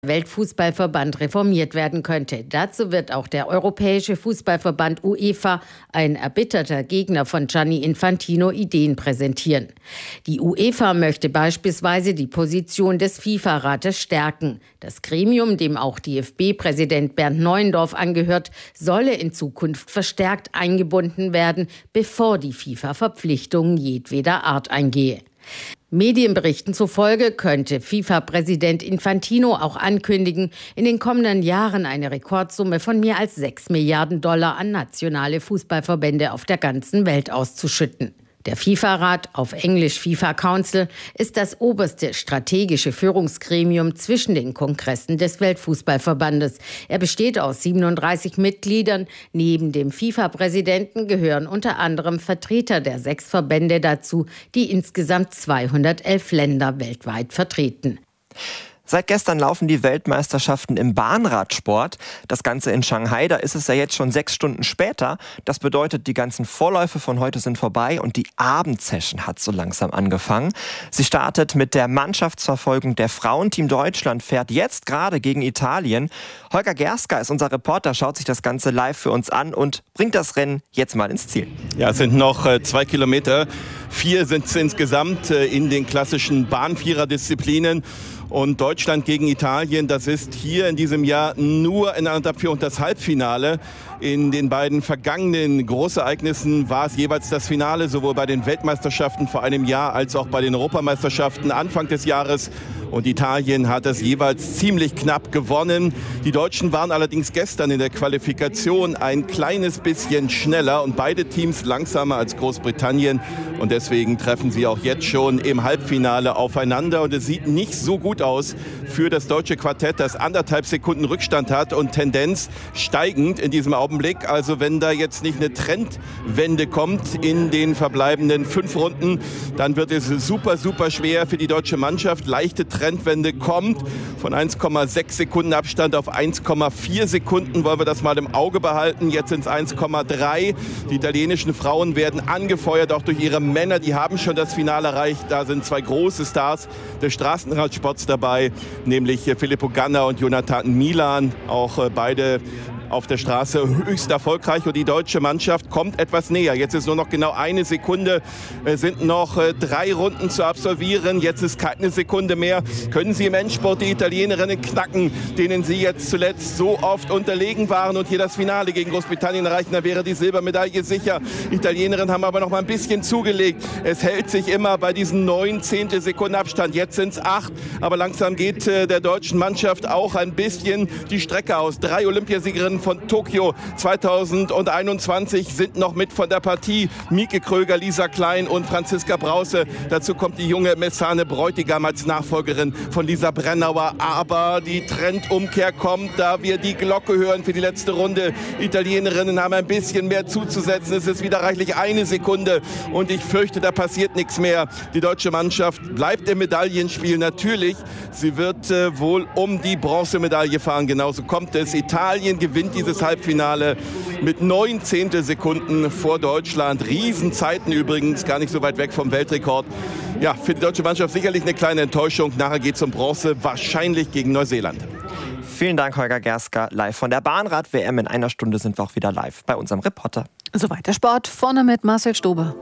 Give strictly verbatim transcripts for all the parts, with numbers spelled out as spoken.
Weltfußballverband reformiert werden könnte. Dazu wird auch der Europäische Fußballverband UEFA, ein erbitterter Gegner von Gianni Infantino, Ideen präsentieren. Die UEFA möchte beispielsweise die Position des FIFA-Rates stärken. Das Gremium, dem auch D F B-Präsident Bernd Neuendorf angehört, solle in Zukunft verstärkt eingebunden werden, bevor die FIFA Verpflichtungen jedweder Art eingehe. Medienberichten zufolge könnte FIFA-Präsident Infantino auch ankündigen, in den kommenden Jahren eine Rekordsumme von mehr als sechs Milliarden Dollar an nationale Fußballverbände auf der ganzen Welt auszuschütten. Der FIFA-Rat, auf Englisch FIFA Council, ist das oberste strategische Führungsgremium zwischen den Kongressen des Weltfußballverbandes. Er besteht aus siebenunddreißig Mitgliedern. Neben dem FIFA-Präsidenten gehören unter anderem Vertreter der sechs Verbände dazu, die insgesamt zweihundertelf Länder weltweit vertreten. Seit gestern laufen die Weltmeisterschaften im Bahnradsport. Das Ganze in Shanghai, da ist es ja jetzt schon sechs Stunden später. Das bedeutet, die ganzen Vorläufe von heute sind vorbei und die Abendsession hat so langsam angefangen. Sie startet mit der Mannschaftsverfolgung der Frauen. Team Deutschland fährt jetzt gerade gegen Italien. Holger Gerska ist unser Reporter, schaut sich das Ganze live für uns an und bringt das Rennen jetzt mal ins Ziel. Ja, es sind noch äh, zwei Kilometer. Vier sind es insgesamt äh, in den klassischen Bahnvierer-Disziplinen. Und Deutschland gegen Italien, das ist hier in diesem Jahr nur in anderthalb Vier und das Halbfinale. In den beiden vergangenen Großereignissen war es jeweils das Finale, sowohl bei den Weltmeisterschaften vor einem Jahr als auch bei den Europameisterschaften Anfang des Jahres. Und Italien hat es jeweils ziemlich knapp gewonnen. Die Deutschen waren allerdings gestern in der Qualifikation ein kleines bisschen schneller und beide Teams langsamer als Großbritannien. Und deswegen treffen sie auch jetzt schon im Halbfinale aufeinander. Und es sieht nicht so gut aus für das deutsche Quartett, das anderthalb Sekunden Rückstand hat und Tendenz steigend in diesem Augenblick. Also wenn da jetzt nicht eine Trendwende kommt in den verbleibenden fünf Runden, dann wird es super, super schwer für die deutsche Mannschaft. Leichte Trendwende kommt von eins Komma sechs Sekunden Abstand auf eins Komma vier Sekunden. Wollen wir das mal im Auge behalten. Jetzt sind es eins Komma drei. Die italienischen Frauen werden angefeuert, auch durch ihre Männer. Die haben schon das Finale erreicht. Da sind zwei große Stars des Straßenradsports dabei, nämlich Filippo Ganna und Jonathan Milan. Auch beide auf der Straße höchst erfolgreich und die deutsche Mannschaft kommt etwas näher. Jetzt ist nur noch genau eine Sekunde, es sind noch äh, drei Runden zu absolvieren. Jetzt ist keine Sekunde mehr. Können sie im Endsport die Italienerinnen knacken, denen sie jetzt zuletzt so oft unterlegen waren und hier das Finale gegen Großbritannien erreichen, da wäre die Silbermedaille sicher. Die Italienerinnen haben aber noch mal ein bisschen zugelegt. Es hält sich immer bei diesen neun Zehntel Sekunden Abstand. Jetzt sind es acht, aber langsam geht äh, der deutschen Mannschaft auch ein bisschen die Strecke aus. Drei Olympiasiegerinnen von Tokio zweitausendeinundzwanzig sind noch mit von der Partie. Mieke Kröger, Lisa Klein und Franziska Brause. Dazu kommt die junge Messane Bräutigam als Nachfolgerin von Lisa Brennauer. Aber die Trendumkehr kommt, da wir die Glocke hören für die letzte Runde. Italienerinnen haben ein bisschen mehr zuzusetzen. Es ist wieder reichlich eine Sekunde und ich fürchte, da passiert nichts mehr. Die deutsche Mannschaft bleibt im Medaillenspiel. Natürlich, sie wird äh, wohl um die Bronzemedaille fahren. Genauso kommt es. Italien gewinnt dieses Halbfinale mit neun Zehntelsekunden vor Deutschland. Riesenzeiten übrigens, gar nicht so weit weg vom Weltrekord. Ja, für die deutsche Mannschaft sicherlich eine kleine Enttäuschung. Nachher geht es um Bronze, wahrscheinlich gegen Neuseeland. Vielen Dank, Holger Gerska, live von der Bahnrad-W M. In einer Stunde sind wir auch wieder live bei unserem Reporter. Soweit der Sport. Vorne mit Marcel Stobe.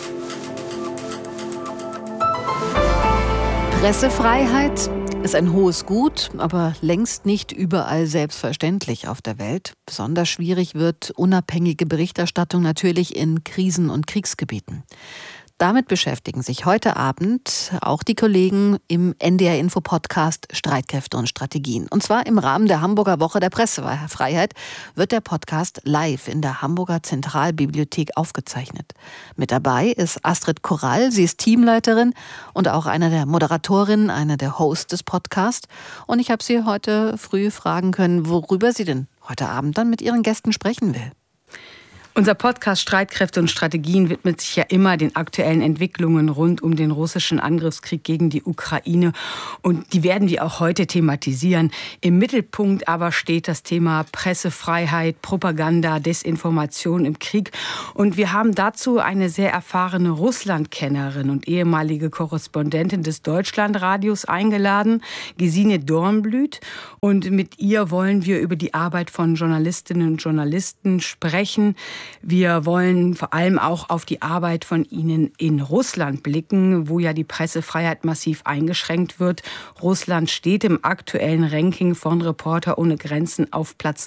Pressefreiheit ist ein hohes Gut, aber längst nicht überall selbstverständlich auf der Welt. Besonders schwierig wird unabhängige Berichterstattung natürlich in Krisen- und Kriegsgebieten. Damit beschäftigen sich heute Abend auch die Kollegen im N D R-Info-Podcast Streitkräfte und Strategien. Und zwar im Rahmen der Hamburger Woche der Pressefreiheit wird der Podcast live in der Hamburger Zentralbibliothek aufgezeichnet. Mit dabei ist Astrid Korall, sie ist Teamleiterin und auch eine der Moderatorinnen, eine der Hosts des Podcasts. Und ich habe sie heute früh fragen können, worüber sie denn heute Abend dann mit ihren Gästen sprechen will. Unser Podcast Streitkräfte und Strategien widmet sich ja immer den aktuellen Entwicklungen rund um den russischen Angriffskrieg gegen die Ukraine. Und die werden wir auch heute thematisieren. Im Mittelpunkt aber steht das Thema Pressefreiheit, Propaganda, Desinformation im Krieg. Und wir haben dazu eine sehr erfahrene Russlandkennerin und ehemalige Korrespondentin des Deutschlandradios eingeladen, Gesine Dornblüt. Und mit ihr wollen wir über die Arbeit von Journalistinnen und Journalisten sprechen. Wir wollen vor allem auch auf die Arbeit von ihnen in Russland blicken, wo ja die Pressefreiheit massiv eingeschränkt wird. Russland steht im aktuellen Ranking von Reporter ohne Grenzen auf Platz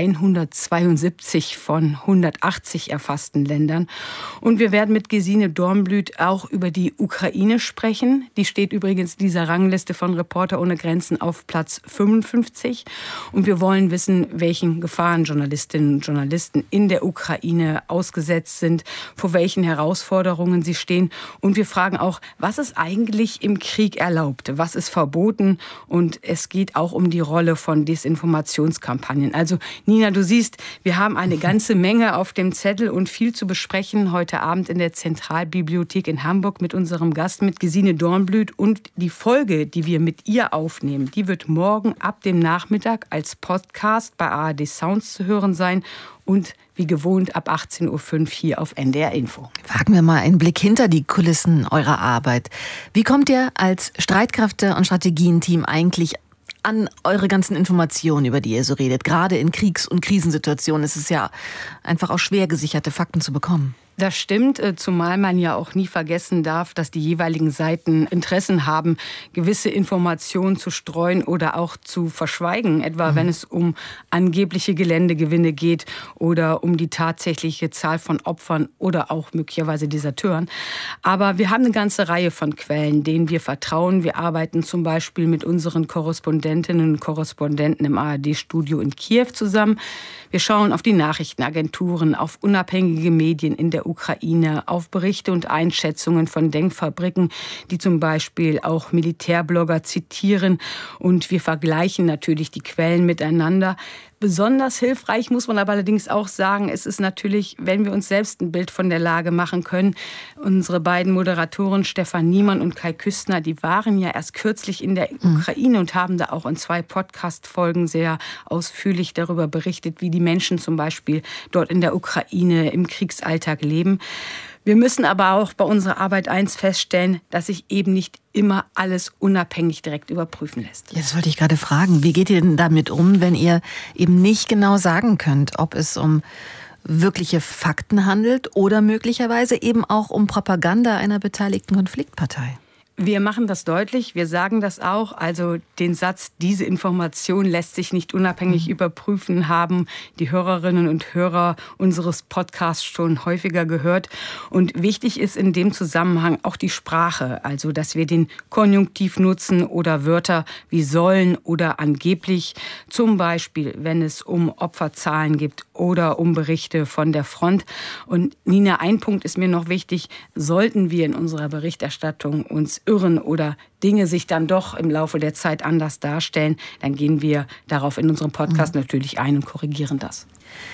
hundertzweiundsiebzig von hundertachtzig erfassten Ländern. Und wir werden mit Gesine Dornblüt auch über die Ukraine sprechen. Die steht übrigens in dieser Rangliste von Reporter ohne Grenzen auf Platz fünfundfünfzig. Und wir wollen wissen, welchen Gefahren Journalistinnen und Journalisten in der Ukraine ausgesetzt sind, vor welchen Herausforderungen sie stehen. Und wir fragen auch, was ist eigentlich im Krieg erlaubt? Was ist verboten? Und es geht auch um die Rolle von Desinformationskampagnen. Also Nina, du siehst, wir haben eine ganze Menge auf dem Zettel und viel zu besprechen heute Abend in der Zentralbibliothek in Hamburg mit unserem Gast, mit Gesine Dornblüt. Und die Folge, die wir mit ihr aufnehmen, die wird morgen ab dem Nachmittag als Podcast bei A R D Sounds zu hören sein und wie gewohnt ab achtzehn Uhr fünf hier auf N D R Info. Wagen wir mal einen Blick hinter die Kulissen eurer Arbeit. Wie kommt ihr als Streitkräfte- und Strategienteam eigentlich an eure ganzen Informationen, über die ihr so redet? Gerade in Kriegs- und Krisensituationen ist es ja einfach auch schwer, gesicherte Fakten zu bekommen. Das stimmt, zumal man ja auch nie vergessen darf, dass die jeweiligen Seiten Interessen haben, gewisse Informationen zu streuen oder auch zu verschweigen, etwa mhm. wenn es um angebliche Geländegewinne geht oder um die tatsächliche Zahl von Opfern oder auch möglicherweise Deserteuren. Aber wir haben eine ganze Reihe von Quellen, denen wir vertrauen. Wir arbeiten zum Beispiel mit unseren Korrespondentinnen und Korrespondenten im A R D-Studio in Kiew zusammen. Wir schauen auf die Nachrichtenagenturen, auf unabhängige Medien in der Ukraine, auf Berichte und Einschätzungen von Denkfabriken, die zum Beispiel auch Militärblogger zitieren. Und wir vergleichen natürlich die Quellen miteinander. Besonders hilfreich muss man aber allerdings auch sagen, es ist natürlich, wenn wir uns selbst ein Bild von der Lage machen können. Unsere beiden Moderatoren Stefan Niemann und Kai Küstner, die waren ja erst kürzlich in der Ukraine und haben da auch in zwei Podcast-Folgen sehr ausführlich darüber berichtet, wie die Menschen zum Beispiel dort in der Ukraine im Kriegsalltag leben. Wir müssen aber auch bei unserer Arbeit eins feststellen, dass sich eben nicht immer alles unabhängig direkt überprüfen lässt. Ja, das wollte ich gerade fragen. Wie geht ihr denn damit um, wenn ihr eben nicht genau sagen könnt, ob es um wirkliche Fakten handelt oder möglicherweise eben auch um Propaganda einer beteiligten Konfliktpartei? Wir machen das deutlich, wir sagen das auch. Also den Satz, diese Information lässt sich nicht unabhängig mhm. überprüfen, haben die Hörerinnen und Hörer unseres Podcasts schon häufiger gehört. Und wichtig ist in dem Zusammenhang auch die Sprache. Also dass wir den Konjunktiv nutzen oder Wörter wie sollen oder angeblich. Zum Beispiel, wenn es um Opferzahlen gibt oder um Berichte von der Front. Und Nina, ein Punkt ist mir noch wichtig. Sollten wir in unserer Berichterstattung uns irren oder Dinge sich dann doch im Laufe der Zeit anders darstellen, dann gehen wir darauf in unserem Podcast mhm. natürlich ein und korrigieren das.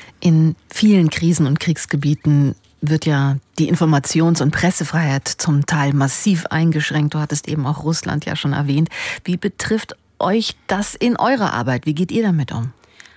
In vielen Krisen- und Kriegsgebieten wird ja die Informations- und Pressefreiheit zum Teil massiv eingeschränkt. Du hattest eben auch Russland ja schon erwähnt. Wie betrifft euch das in eurer Arbeit? Wie geht ihr damit um?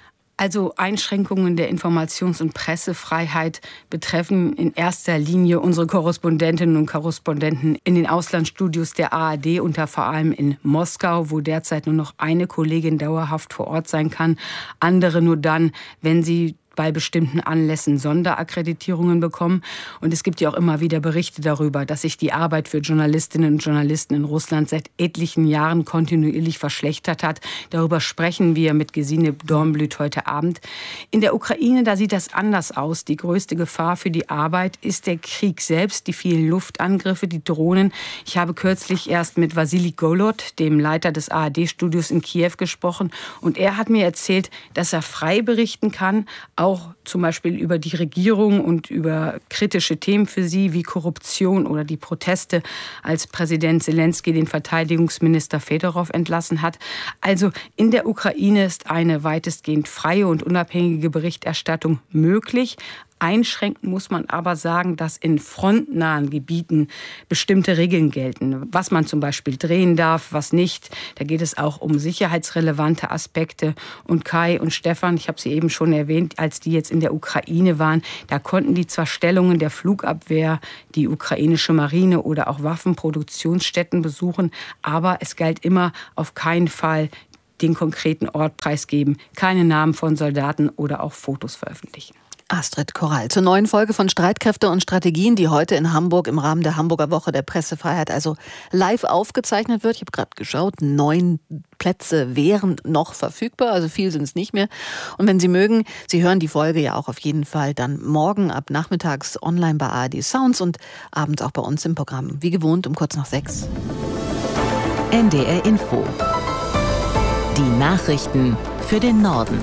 Also Einschränkungen der Informations- und Pressefreiheit betreffen in erster Linie unsere Korrespondentinnen und Korrespondenten in den Auslandsstudios der A R D und da vor allem in Moskau, wo derzeit nur noch eine Kollegin dauerhaft vor Ort sein kann, andere nur dann, wenn sie bei bestimmten Anlässen Sonderakkreditierungen bekommen. Und es gibt ja auch immer wieder Berichte darüber, dass sich die Arbeit für Journalistinnen und Journalisten in Russland seit etlichen Jahren kontinuierlich verschlechtert hat. Darüber sprechen wir mit Gesine Dornblüt heute Abend. In der Ukraine, da sieht das anders aus. Die größte Gefahr für die Arbeit ist der Krieg selbst, die vielen Luftangriffe, die Drohnen. Ich habe kürzlich erst mit Wassili Golod, dem Leiter des A R D-Studios in Kiew, gesprochen. Und er hat mir erzählt, dass er frei berichten kann, auch zum Beispiel über die Regierung und über kritische Themen für sie wie Korruption oder die Proteste, als Präsident Zelensky den Verteidigungsminister Fedorov entlassen hat. Also in der Ukraine ist eine weitestgehend freie und unabhängige Berichterstattung möglich. Einschränkend muss man aber sagen, dass in frontnahen Gebieten bestimmte Regeln gelten. Was man zum Beispiel drehen darf, was nicht. Da geht es auch um sicherheitsrelevante Aspekte. Und Kai und Stefan, ich habe sie eben schon erwähnt, als die jetzt in der Ukraine waren, da konnten die zwar Stellungen der Flugabwehr, die ukrainische Marine oder auch Waffenproduktionsstätten besuchen, aber es galt immer auf keinen Fall den konkreten Ort preisgeben, keine Namen von Soldaten oder auch Fotos veröffentlichen. Astrid Korall zur neuen Folge von Streitkräfte und Strategien, die heute in Hamburg im Rahmen der Hamburger Woche der Pressefreiheit also live aufgezeichnet wird. Ich habe gerade geschaut, neun Plätze wären noch verfügbar, also viel sind es nicht mehr. Und wenn Sie mögen, Sie hören die Folge ja auch auf jeden Fall dann morgen ab nachmittags online bei A R D Sounds und abends auch bei uns im Programm. Wie gewohnt um kurz nach sechs. N D R Info. Die Nachrichten für den Norden.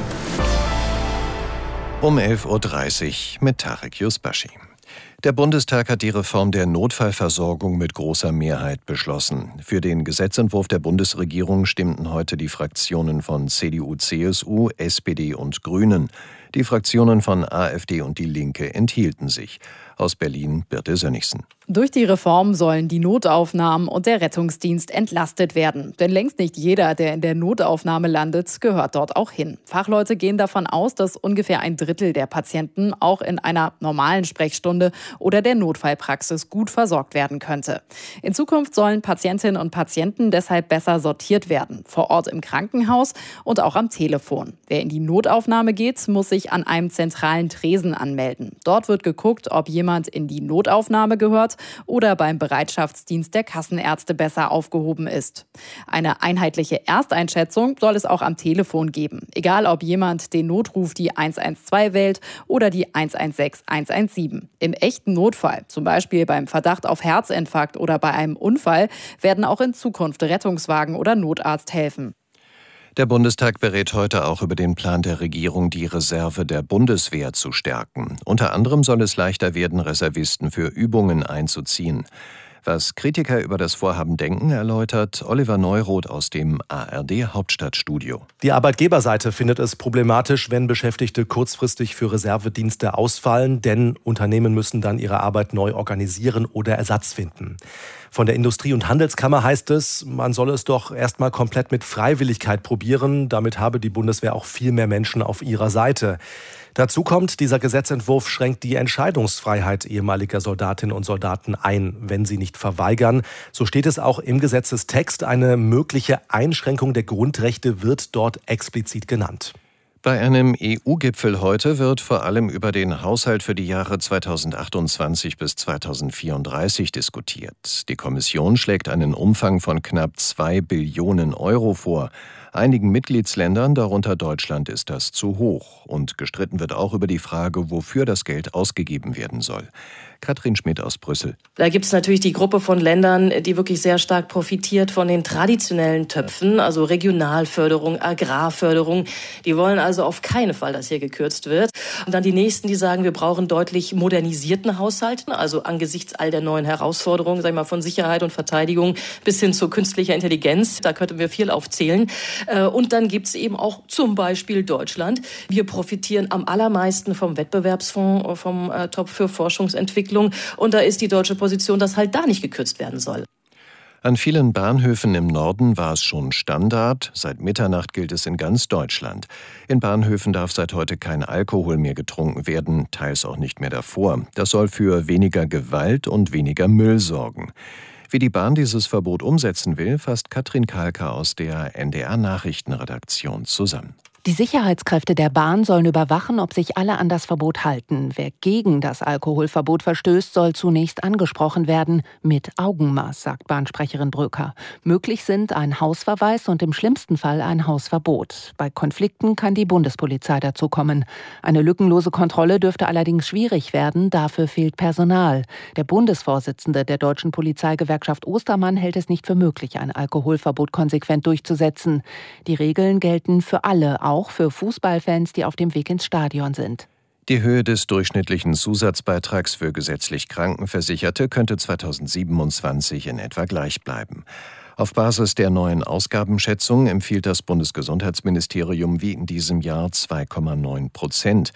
Um elf Uhr dreißig mit Tarek Yusbashi. Der Bundestag hat die Reform der Notfallversorgung mit großer Mehrheit beschlossen. Für den Gesetzentwurf der Bundesregierung stimmten heute die Fraktionen von C D U, C S U, S P D und Grünen. Die Fraktionen von A f D und Die Linke enthielten sich. Aus Berlin Birte Sönnigsen. Durch die Reform sollen die Notaufnahmen und der Rettungsdienst entlastet werden. Denn längst nicht jeder, der in der Notaufnahme landet, gehört dort auch hin. Fachleute gehen davon aus, dass ungefähr ein Drittel der Patienten auch in einer normalen Sprechstunde oder der Notfallpraxis gut versorgt werden könnte. In Zukunft sollen Patientinnen und Patienten deshalb besser sortiert werden. Vor Ort im Krankenhaus und auch am Telefon. Wer in die Notaufnahme geht, muss sich an einem zentralen Tresen anmelden. Dort wird geguckt, ob jemand in die Notaufnahme gehört oder beim Bereitschaftsdienst der Kassenärzte besser aufgehoben ist. Eine einheitliche Ersteinschätzung soll es auch am Telefon geben. Egal, ob jemand den Notruf die eins eins zwei wählt oder die eins eins sechs eins eins sieben. Im echten Notfall, zum Beispiel beim Verdacht auf Herzinfarkt oder bei einem Unfall, werden auch in Zukunft Rettungswagen oder Notarzt helfen. Der Bundestag berät heute auch über den Plan der Regierung, die Reserve der Bundeswehr zu stärken. Unter anderem soll es leichter werden, Reservisten für Übungen einzuziehen. Was Kritiker über das Vorhaben denken, erläutert Oliver Neuroth aus dem A R D-Hauptstadtstudio. Die Arbeitgeberseite findet es problematisch, wenn Beschäftigte kurzfristig für Reservedienste ausfallen, denn Unternehmen müssen dann ihre Arbeit neu organisieren oder Ersatz finden. Von der Industrie- und Handelskammer heißt es, man solle es doch erstmal komplett mit Freiwilligkeit probieren. Damit habe die Bundeswehr auch viel mehr Menschen auf ihrer Seite. Dazu kommt, dieser Gesetzentwurf schränkt die Entscheidungsfreiheit ehemaliger Soldatinnen und Soldaten ein, wenn sie nicht verweigern. So steht es auch im Gesetzestext. Eine mögliche Einschränkung der Grundrechte wird dort explizit genannt. Bei einem E U-Gipfel heute wird vor allem über den Haushalt für die Jahre zweitausendachtundzwanzig bis zweitausendvierunddreißig diskutiert. Die Kommission schlägt einen Umfang von knapp zwei Billionen Euro vor. Einigen Mitgliedsländern, darunter Deutschland, ist das zu hoch. Und gestritten wird auch über die Frage, wofür das Geld ausgegeben werden soll. Katrin Schmidt aus Brüssel. Da gibt es natürlich die Gruppe von Ländern, die wirklich sehr stark profitiert von den traditionellen Töpfen, also Regionalförderung, Agrarförderung. Die wollen also auf keinen Fall, dass hier gekürzt wird. Und dann die nächsten, die sagen, wir brauchen deutlich modernisierten Haushalten, also angesichts all der neuen Herausforderungen, sag ich mal, von Sicherheit und Verteidigung bis hin zu künstlicher Intelligenz. Da könnten wir viel aufzählen. Und dann gibt es eben auch zum Beispiel Deutschland. Wir profitieren am allermeisten vom Wettbewerbsfonds, vom Topf für Forschungsentwicklung. Und da ist die deutsche Position, dass halt da nicht gekürzt werden soll. An vielen Bahnhöfen im Norden war es schon Standard. Seit Mitternacht gilt es in ganz Deutschland. In Bahnhöfen darf seit heute kein Alkohol mehr getrunken werden, teils auch nicht mehr davor. Das soll für weniger Gewalt und weniger Müll sorgen. Wie die Bahn dieses Verbot umsetzen will, fasst Katrin Kalker aus der N D R-Nachrichtenredaktion zusammen. Die Sicherheitskräfte der Bahn sollen überwachen, ob sich alle an das Verbot halten. Wer gegen das Alkoholverbot verstößt, soll zunächst angesprochen werden. Mit Augenmaß, sagt Bahnsprecherin Bröker. Möglich sind ein Hausverweis und im schlimmsten Fall ein Hausverbot. Bei Konflikten kann die Bundespolizei dazu kommen. Eine lückenlose Kontrolle dürfte allerdings schwierig werden. Dafür fehlt Personal. Der Bundesvorsitzende der Deutschen Polizeigewerkschaft Ostermann hält es nicht für möglich, ein Alkoholverbot konsequent durchzusetzen. Die Regeln gelten für alle, auch für Fußballfans, die auf dem Weg ins Stadion sind. Die Höhe des durchschnittlichen Zusatzbeitrags für gesetzlich Krankenversicherte könnte zweitausendsiebenundzwanzig in etwa gleich bleiben. Auf Basis der neuen Ausgabenschätzung empfiehlt das Bundesgesundheitsministerium wie in diesem Jahr zwei Komma neun Prozent.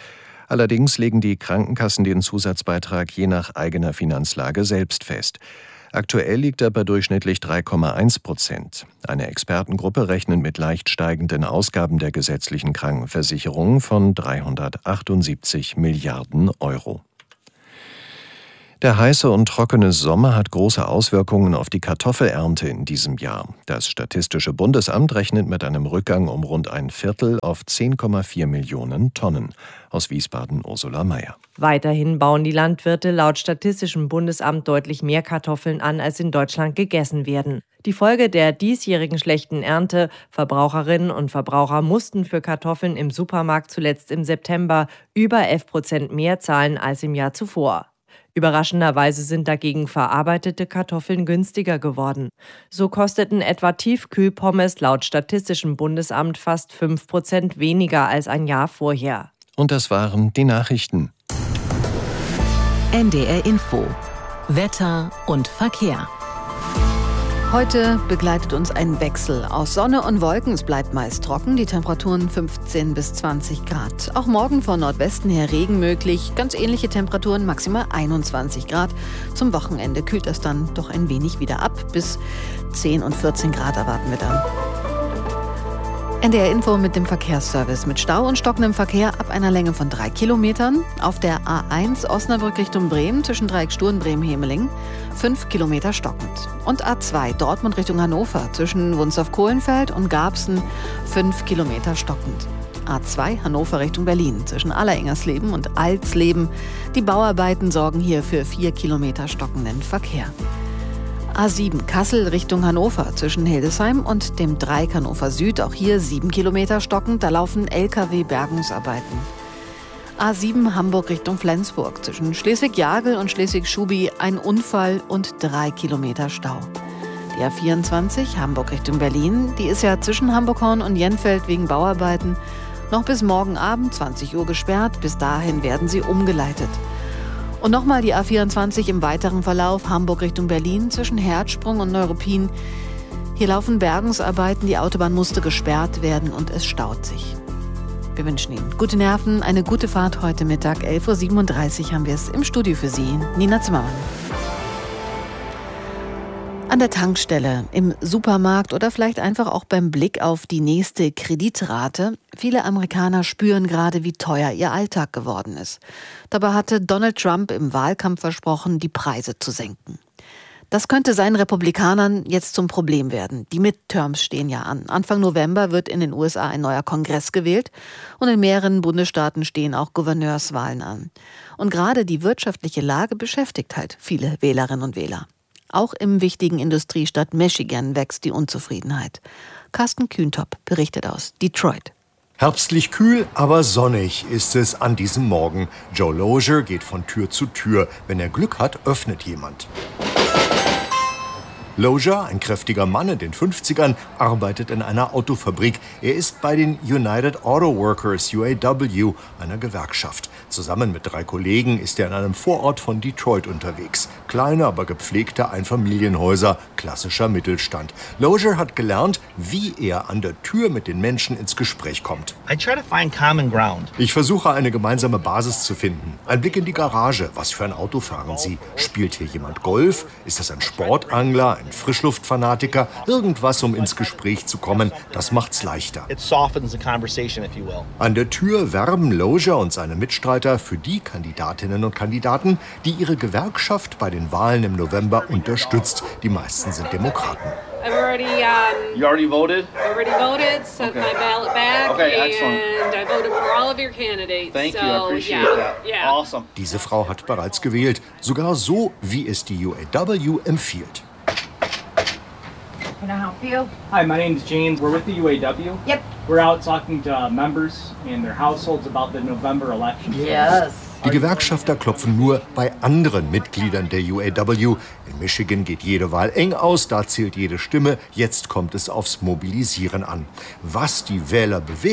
Allerdings legen die Krankenkassen den Zusatzbeitrag je nach eigener Finanzlage selbst fest. Aktuell liegt er bei durchschnittlich drei Komma eins Prozent. Eine Expertengruppe rechnet mit leicht steigenden Ausgaben der gesetzlichen Krankenversicherung von dreihundertachtundsiebzig Milliarden Euro. Der heiße und trockene Sommer hat große Auswirkungen auf die Kartoffelernte in diesem Jahr. Das Statistische Bundesamt rechnet mit einem Rückgang um rund ein Viertel auf zehn Komma vier Millionen Tonnen. Aus Wiesbaden Ursula Mayer. Weiterhin bauen die Landwirte laut Statistischem Bundesamt deutlich mehr Kartoffeln an, als in Deutschland gegessen werden. Die Folge der diesjährigen schlechten Ernte: Verbraucherinnen und Verbraucher mussten für Kartoffeln im Supermarkt zuletzt im September über elf Prozent mehr zahlen als im Jahr zuvor. Überraschenderweise sind dagegen verarbeitete Kartoffeln günstiger geworden. So kosteten etwa Tiefkühlpommes laut Statistischem Bundesamt fast fünf Prozent weniger als ein Jahr vorher. Und das waren die Nachrichten. N D R Info. Wetter und Verkehr. Heute begleitet uns ein Wechsel aus Sonne und Wolken. Es bleibt meist trocken, die Temperaturen fünfzehn bis zwanzig Grad. Auch morgen von Nordwesten her Regen möglich. Ganz ähnliche Temperaturen, maximal einundzwanzig Grad. Zum Wochenende kühlt es dann doch ein wenig wieder ab. Bis zehn und vierzehn Grad erwarten wir dann. N D R Info mit dem Verkehrsservice. Mit Stau und stockendem Verkehr ab einer Länge von drei Kilometern. Auf der A eins Osnabrück Richtung Bremen zwischen Dreieck Stur und Bremen-Hemeling fünf Kilometer stockend. Und A zwei Dortmund Richtung Hannover zwischen Wunsdorf-Kohlenfeld und Garbsen fünf Kilometer stockend. A zwei Hannover Richtung Berlin zwischen Alleringmersleben und Alsleben. Die Bauarbeiten sorgen hier für vier Kilometer stockenden Verkehr. A sieben Kassel Richtung Hannover zwischen Hildesheim und dem Dreieck Hannover Süd. Auch hier sieben Kilometer stockend, da laufen L K W-Bergungsarbeiten. A sieben Hamburg Richtung Flensburg zwischen Schleswig-Jagel und Schleswig-Schubi ein Unfall und drei Kilometer Stau. Die A vierundzwanzig Hamburg Richtung Berlin, die ist ja zwischen Hamburg-Horn und Jenfeld wegen Bauarbeiten noch bis morgen Abend zwanzig Uhr gesperrt. Bis dahin werden sie umgeleitet. Und nochmal die A vierundzwanzig im weiteren Verlauf Hamburg Richtung Berlin zwischen Herzsprung und Neuruppin. Hier laufen Bergungsarbeiten, die Autobahn musste gesperrt werden und es staut sich. Wir wünschen Ihnen gute Nerven, eine gute Fahrt heute Mittag. elf Uhr siebenunddreißig haben wir es im Studio für Sie. Nina Zimmermann. An der Tankstelle, im Supermarkt oder vielleicht einfach auch beim Blick auf die nächste Kreditrate. Viele Amerikaner spüren gerade, wie teuer ihr Alltag geworden ist. Dabei hatte Donald Trump im Wahlkampf versprochen, die Preise zu senken. Das könnte seinen Republikanern jetzt zum Problem werden. Die Midterms stehen ja an. Anfang November wird in den U S A ein neuer Kongress gewählt und in mehreren Bundesstaaten stehen auch Gouverneurswahlen an. Und gerade die wirtschaftliche Lage beschäftigt halt viele Wählerinnen und Wähler. Auch im wichtigen Industriestadt Michigan wächst die Unzufriedenheit. Carsten Kühntop berichtet aus Detroit. Herbstlich kühl, aber sonnig ist es an diesem Morgen. Joe Lozier geht von Tür zu Tür. Wenn er Glück hat, öffnet jemand. Lozier, ein kräftiger Mann in den fünfzigern, arbeitet in einer Autofabrik. Er ist bei den United Auto Workers, U A W, einer Gewerkschaft. Zusammen mit drei Kollegen ist er in einem Vorort von Detroit unterwegs. Kleine, aber gepflegte Einfamilienhäuser, klassischer Mittelstand. Lozier hat gelernt, wie er an der Tür mit den Menschen ins Gespräch kommt. I try to find common ground. Ich versuche, eine gemeinsame Basis zu finden. Ein Blick in die Garage. Was für ein Auto fahren Sie? Spielt hier jemand Golf? Ist das ein Sportangler? Ein Frischluftfanatiker, irgendwas, um ins Gespräch zu kommen, das macht's leichter. It softens the conversation, if you will. An der Tür werben Lozier und seine Mitstreiter für die Kandidatinnen und Kandidaten, die ihre Gewerkschaft bei den Wahlen im November unterstützt. Die meisten sind Demokraten. I've already, um, You already voted? I already voted, sent Okay. my ballot back, Okay, excellent. and I voted for all of your candidates. Thank so, you, I appreciate yeah, that. Yeah. Awesome. Diese Frau hat bereits gewählt, sogar so, wie es die U A W empfiehlt. Can I help you? Hi, my name is James. We're with the U A W. Yep. We're out talking to uh, members and their households about the November election. Yes. Die Gewerkschafter klopfen nur bei anderen Mitgliedern der U A W. In Michigan geht jede Wahl eng aus, da zählt jede Stimme. Jetzt kommt es aufs Mobilisieren an. Was die Wähler bewegt,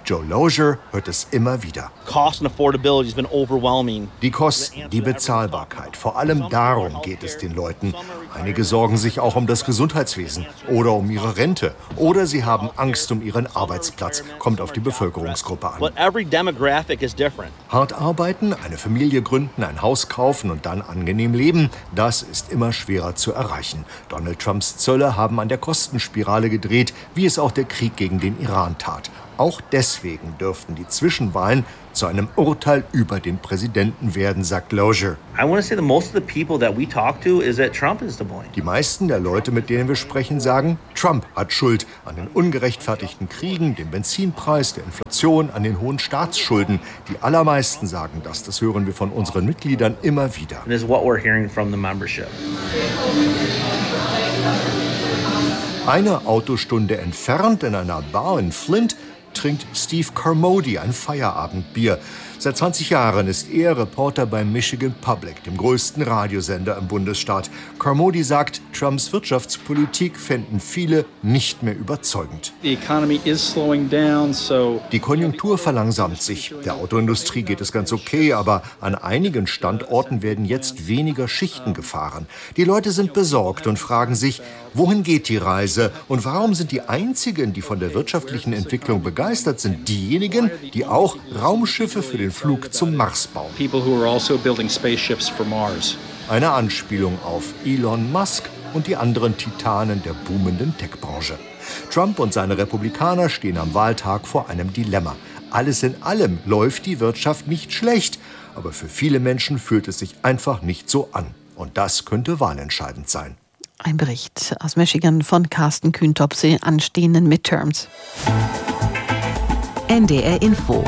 Joe Lozier hört es immer wieder. Cost and affordability has been overwhelming. Die Kosten, die Bezahlbarkeit, vor allem darum geht es den Leuten. Einige sorgen sich auch um das Gesundheitswesen oder um ihre Rente. Oder sie haben Angst um ihren Arbeitsplatz. Kommt auf die Bevölkerungsgruppe an. But every demographic is different. Hart arbeiten, eine Familie gründen, ein Haus kaufen und dann angenehm leben, das ist immer schwerer zu erreichen. Donald Trumps Zölle haben an der Kostenspirale gedreht, wie es auch der Krieg gegen den Iran tat. Auch deswegen dürften die Zwischenwahlen zu einem Urteil über den Präsidenten werden, sagt Lozier. I want to say that most of the people that we talk to is that Trump is to blame. Die meisten der Leute, mit denen wir sprechen, sagen, Trump hat Schuld an den ungerechtfertigten Kriegen, dem Benzinpreis, der Inflation, an den hohen Staatsschulden. Die allermeisten sagen das. Das hören wir von unseren Mitgliedern immer wieder. This is what we're hearing from the membership. Eine Autostunde entfernt in einer Bar in Flint trinkt Steve Carmody ein Feierabendbier. Seit zwanzig Jahren ist er Reporter beim Michigan Public, dem größten Radiosender im Bundesstaat. Carmody sagt, Trumps Wirtschaftspolitik fänden viele nicht mehr überzeugend. The economy is slowing down, so Die Konjunktur verlangsamt sich. Der Autoindustrie geht es ganz okay, aber an einigen Standorten werden jetzt weniger Schichten gefahren. Die Leute sind besorgt und fragen sich, wohin geht die Reise? Und warum sind die einzigen, die von der wirtschaftlichen Entwicklung begeistert sind, diejenigen, die auch Raumschiffe für den Flug zum Mars bauen? people who are also building spaceships for Mars. Eine Anspielung auf Elon Musk und die anderen Titanen der boomenden Tech-Branche. Trump und seine Republikaner stehen am Wahltag vor einem Dilemma. Alles in allem läuft die Wirtschaft nicht schlecht, aber für viele Menschen fühlt es sich einfach nicht so an. Und das könnte wahlentscheidend sein. Ein Bericht aus Michigan von Carsten Kühntop zu den anstehenden Midterms. N D R Info.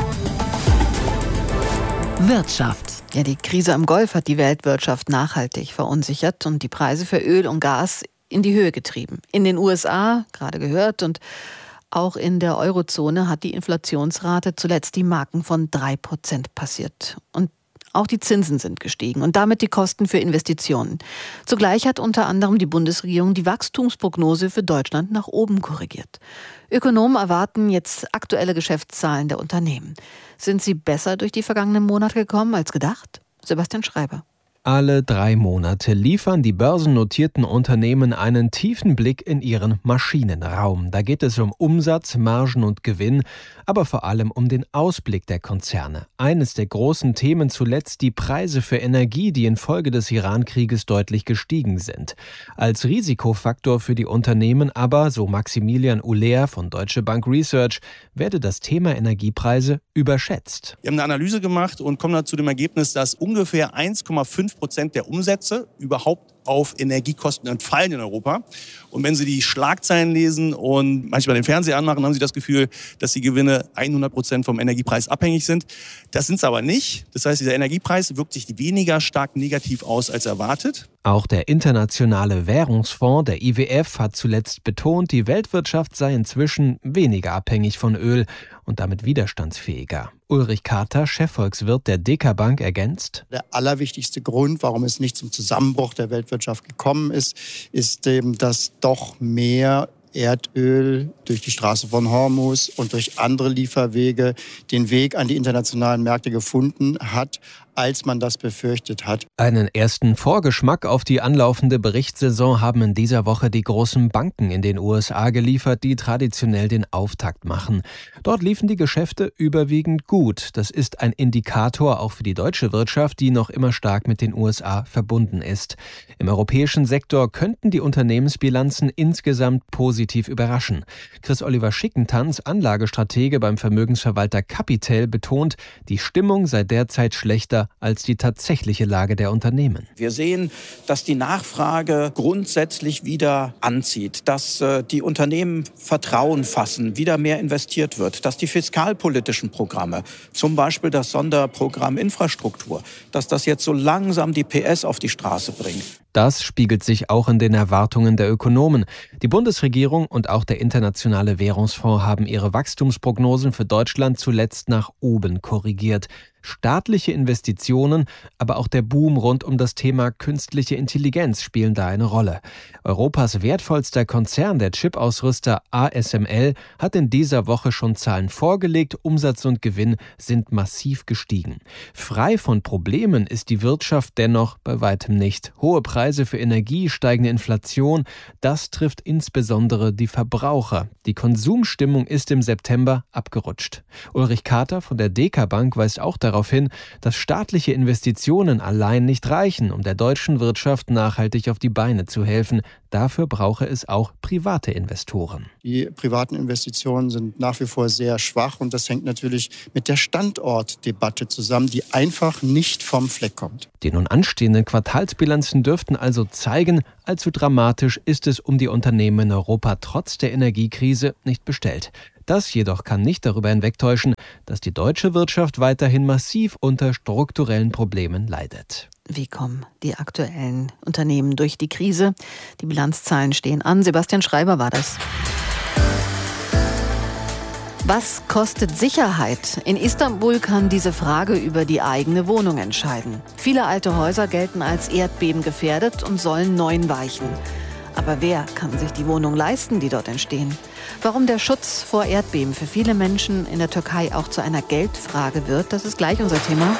Wirtschaft. Ja, die Krise im Golf hat die Weltwirtschaft nachhaltig verunsichert und die Preise für Öl und Gas in die Höhe getrieben. In den U S A, gerade gehört, und auch in der Eurozone hat die Inflationsrate zuletzt die Marken von drei Prozent passiert. Und auch die Zinsen sind gestiegen und damit die Kosten für Investitionen. Zugleich hat unter anderem die Bundesregierung die Wachstumsprognose für Deutschland nach oben korrigiert. Ökonomen erwarten jetzt aktuelle Geschäftszahlen der Unternehmen. Sind sie besser durch die vergangenen Monate gekommen als gedacht? Sebastian Schreiber. Alle drei Monate liefern die börsennotierten Unternehmen einen tiefen Blick in ihren Maschinenraum. Da geht es um Umsatz, Margen und Gewinn, aber vor allem um den Ausblick der Konzerne. Eines der großen Themen zuletzt die Preise für Energie, die infolge des Iran-Krieges deutlich gestiegen sind. Als Risikofaktor für die Unternehmen aber, so Maximilian Uller von Deutsche Bank Research, werde das Thema Energiepreise überschätzt. Wir haben eine Analyse gemacht und kommen zu dem Ergebnis, dass ungefähr eins Komma fünf Prozent der Umsätze überhaupt auf Energiekosten entfallen in Europa. Und wenn Sie die Schlagzeilen lesen und manchmal den Fernseher anmachen, haben Sie das Gefühl, dass die Gewinne hundert Prozent vom Energiepreis abhängig sind. Das sind es aber nicht. Das heißt, dieser Energiepreis wirkt sich weniger stark negativ aus als erwartet. Auch der Internationale Währungsfonds, der I W F, hat zuletzt betont, die Weltwirtschaft sei inzwischen weniger abhängig von Öl und damit widerstandsfähiger. Ulrich Carter, Chefvolkswirt der Deka Bank, ergänzt: Der allerwichtigste Grund, warum es nicht zum Zusammenbruch der Weltwirtschaft gekommen ist, ist eben, dass doch mehr Erdöl durch die Straße von Hormuz und durch andere Lieferwege den Weg an die internationalen Märkte gefunden hat, als man das befürchtet hat. Einen ersten Vorgeschmack auf die anlaufende Berichtssaison haben in dieser Woche die großen Banken in den U S A geliefert, die traditionell den Auftakt machen. Dort liefen die Geschäfte überwiegend gut. Das ist ein Indikator auch für die deutsche Wirtschaft, die noch immer stark mit den U S A verbunden ist. Im europäischen Sektor könnten die Unternehmensbilanzen insgesamt positiv überraschen. Chris-Oliver Schickentanz, Anlagestratege beim Vermögensverwalter Capital, betont, die Stimmung sei derzeit schlechter als die tatsächliche Lage der Unternehmen. Wir sehen, dass die Nachfrage grundsätzlich wieder anzieht, dass äh, die Unternehmen Vertrauen fassen, wieder mehr investiert wird, dass die fiskalpolitischen Programme, zum Beispiel das Sonderprogramm Infrastruktur, dass das jetzt so langsam die P S auf die Straße bringt. Das spiegelt sich auch in den Erwartungen der Ökonomen. Die Bundesregierung und auch der Internationale Währungsfonds haben ihre Wachstumsprognosen für Deutschland zuletzt nach oben korrigiert. Staatliche Investitionen, aber auch der Boom rund um das Thema künstliche Intelligenz spielen da eine Rolle. Europas wertvollster Konzern, der Chipausrüster A S M L, hat in dieser Woche schon Zahlen vorgelegt. Umsatz und Gewinn sind massiv gestiegen. Frei von Problemen ist die Wirtschaft dennoch bei weitem nicht. Hohe Preise für Energie, steigende Inflation, das trifft insbesondere die Verbraucher. Die Konsumstimmung ist im September abgerutscht. Ulrich Kater von der Deka Bank weist auch darauf hin, dass staatliche Investitionen allein nicht reichen, um der deutschen Wirtschaft nachhaltig auf die Beine zu helfen. Dafür brauche es auch private Investoren. Die privaten Investitionen sind nach wie vor sehr schwach und das hängt natürlich mit der Standortdebatte zusammen, die einfach nicht vom Fleck kommt. Die nun anstehenden Quartalsbilanzen dürften also zeigen, allzu dramatisch ist es um die Unternehmen in Europa trotz der Energiekrise nicht bestellt. Das jedoch kann nicht darüber hinwegtäuschen, dass die deutsche Wirtschaft weiterhin massiv unter strukturellen Problemen leidet. Wie kommen die aktuellen Unternehmen durch die Krise? Die Bilanzzahlen stehen an. Sebastian Schreiber war das. Was kostet Sicherheit? In Istanbul kann diese Frage über die eigene Wohnung entscheiden. Viele alte Häuser gelten als erdbebengefährdet und sollen neuen weichen. Aber wer kann sich die Wohnung leisten, die dort entstehen? Warum der Schutz vor Erdbeben für viele Menschen in der Türkei auch zu einer Geldfrage wird, das ist gleich unser Thema.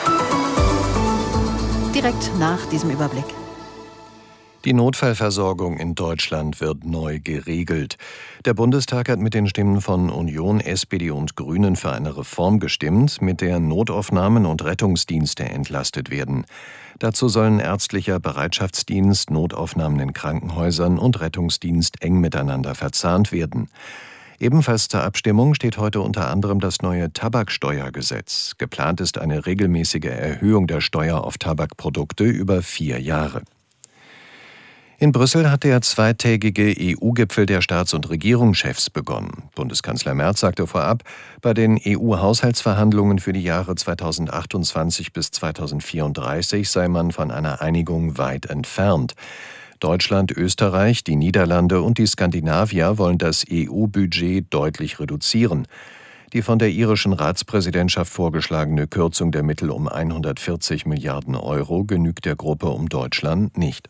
Direkt nach diesem Überblick. Die Notfallversorgung in Deutschland wird neu geregelt. Der Bundestag hat mit den Stimmen von Union, S P D und Grünen für eine Reform gestimmt, mit der Notaufnahmen und Rettungsdienste entlastet werden. Dazu sollen ärztlicher Bereitschaftsdienst, Notaufnahmen in Krankenhäusern und Rettungsdienst eng miteinander verzahnt werden. Ebenfalls zur Abstimmung steht heute unter anderem das neue Tabaksteuergesetz. Geplant ist eine regelmäßige Erhöhung der Steuer auf Tabakprodukte über vier Jahre. In Brüssel hat der zweitägige E U-Gipfel der Staats- und Regierungschefs begonnen. Bundeskanzler Merz sagte vorab, bei den E U-Haushaltsverhandlungen für die Jahre zweitausendachtundzwanzig bis zweitausendvierunddreißig sei man von einer Einigung weit entfernt. Deutschland, Österreich, die Niederlande und die Skandinavier wollen das E U-Budget deutlich reduzieren. Die von der irischen Ratspräsidentschaft vorgeschlagene Kürzung der Mittel um hundertvierzig Milliarden Euro genügt der Gruppe um Deutschland nicht.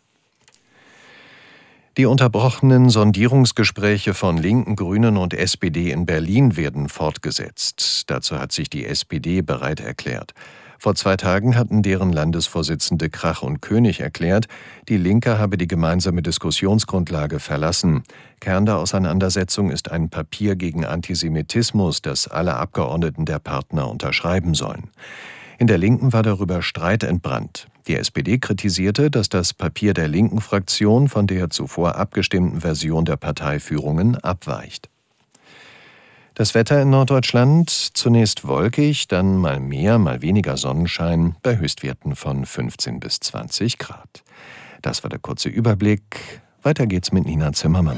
Die unterbrochenen Sondierungsgespräche von Linken, Grünen und S P D in Berlin werden fortgesetzt. Dazu hat sich die S P D bereit erklärt. Vor zwei Tagen hatten deren Landesvorsitzende Krach und König erklärt, die Linke habe die gemeinsame Diskussionsgrundlage verlassen. Kern der Auseinandersetzung ist ein Papier gegen Antisemitismus, das alle Abgeordneten der Partner unterschreiben sollen. In der Linken war darüber Streit entbrannt. Die S P D kritisierte, dass das Papier der linken Fraktion von der zuvor abgestimmten Version der Parteiführungen abweicht. Das Wetter in Norddeutschland zunächst wolkig, dann mal mehr, mal weniger Sonnenschein bei Höchstwerten von fünfzehn bis zwanzig Grad. Das war der kurze Überblick. Weiter geht's mit Nina Zimmermann.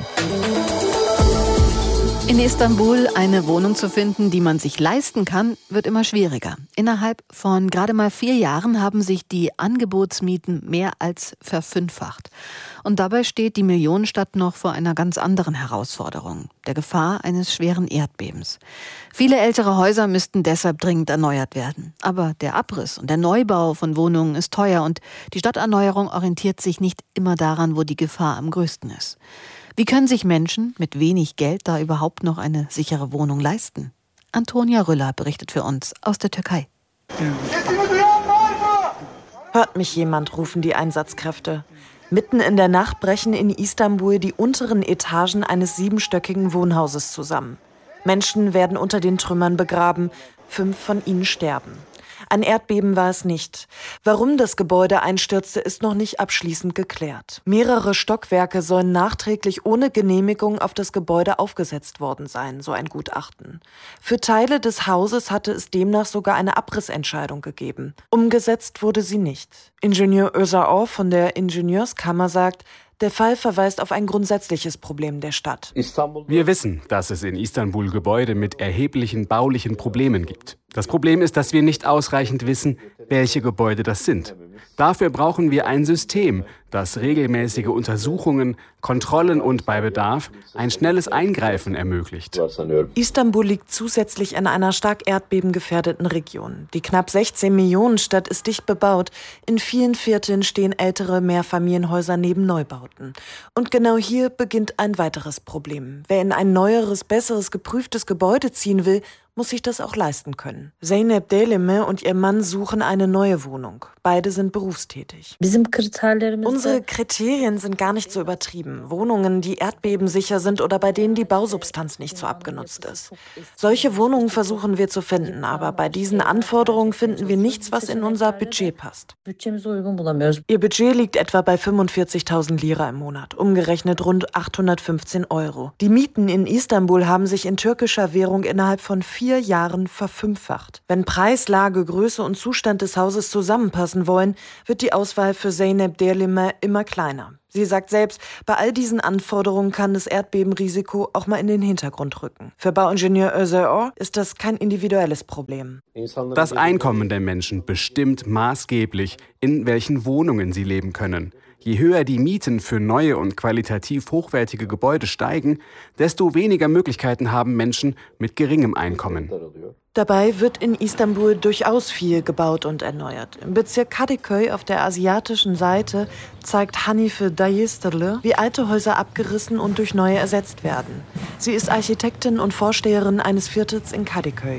In Istanbul eine Wohnung zu finden, die man sich leisten kann, wird immer schwieriger. Innerhalb von gerade mal vier Jahren haben sich die Angebotsmieten mehr als verfünffacht. Und dabei steht die Millionenstadt noch vor einer ganz anderen Herausforderung, der Gefahr eines schweren Erdbebens. Viele ältere Häuser müssten deshalb dringend erneuert werden. Aber der Abriss und der Neubau von Wohnungen ist teuer und die Stadterneuerung orientiert sich nicht immer daran, wo die Gefahr am größten ist. Wie können sich Menschen mit wenig Geld da überhaupt noch eine sichere Wohnung leisten? Antonia Rüller berichtet für uns aus der Türkei. Hört mich jemand, rufen die Einsatzkräfte. Mitten in der Nacht brechen in Istanbul die unteren Etagen eines siebenstöckigen Wohnhauses zusammen. Menschen werden unter den Trümmern begraben, fünf von ihnen sterben. Ein Erdbeben war es nicht. Warum das Gebäude einstürzte, ist noch nicht abschließend geklärt. Mehrere Stockwerke sollen nachträglich ohne Genehmigung auf das Gebäude aufgesetzt worden sein, so ein Gutachten. Für Teile des Hauses hatte es demnach sogar eine Abrissentscheidung gegeben. Umgesetzt wurde sie nicht. Ingenieur Özaor von der Ingenieurskammer sagt, der Fall verweist auf ein grundsätzliches Problem der Stadt. Wir wissen, dass es in Istanbul Gebäude mit erheblichen baulichen Problemen gibt. Das Problem ist, dass wir nicht ausreichend wissen, welche Gebäude das sind. Dafür brauchen wir ein System, das regelmäßige Untersuchungen, Kontrollen und bei Bedarf ein schnelles Eingreifen ermöglicht. Istanbul liegt zusätzlich in einer stark erdbebengefährdeten Region. Die knapp sechzehn Millionen Stadt ist dicht bebaut. In vielen Vierteln stehen ältere Mehrfamilienhäuser neben Neubauten. Und genau hier beginnt ein weiteres Problem. Wer in ein neueres, besseres, geprüftes Gebäude ziehen will, muss sich das auch leisten können. Zeynep Delime und ihr Mann suchen eine neue Wohnung. Beide sind berufstätig. Unsere Kriterien sind gar nicht so übertrieben. Wohnungen, die erdbebensicher sind oder bei denen die Bausubstanz nicht so abgenutzt ist. Solche Wohnungen versuchen wir zu finden, aber bei diesen Anforderungen finden wir nichts, was in unser Budget passt. Ihr Budget liegt etwa bei fünfundvierzigtausend Lira im Monat, umgerechnet rund achthundertfünfzehn Euro. Die Mieten in Istanbul haben sich in türkischer Währung innerhalb von vier Jahren verfünffacht. Wenn Preis, Lage, Größe und Zustand des Hauses zusammenpassen wollen, wird die Auswahl für Zeynep Delime immer kleiner. Sie sagt selbst, bei all diesen Anforderungen kann das Erdbebenrisiko auch mal in den Hintergrund rücken. Für Bauingenieur Özer ist das kein individuelles Problem. Das Einkommen der Menschen bestimmt maßgeblich, in welchen Wohnungen sie leben können. Je höher die Mieten für neue und qualitativ hochwertige Gebäude steigen, desto weniger Möglichkeiten haben Menschen mit geringem Einkommen. Dabei wird in Istanbul durchaus viel gebaut und erneuert. Im Bezirk Kadıköy auf der asiatischen Seite zeigt Hanife Dayesterle, wie alte Häuser abgerissen und durch neue ersetzt werden. Sie ist Architektin und Vorsteherin eines Viertels in Kadıköy.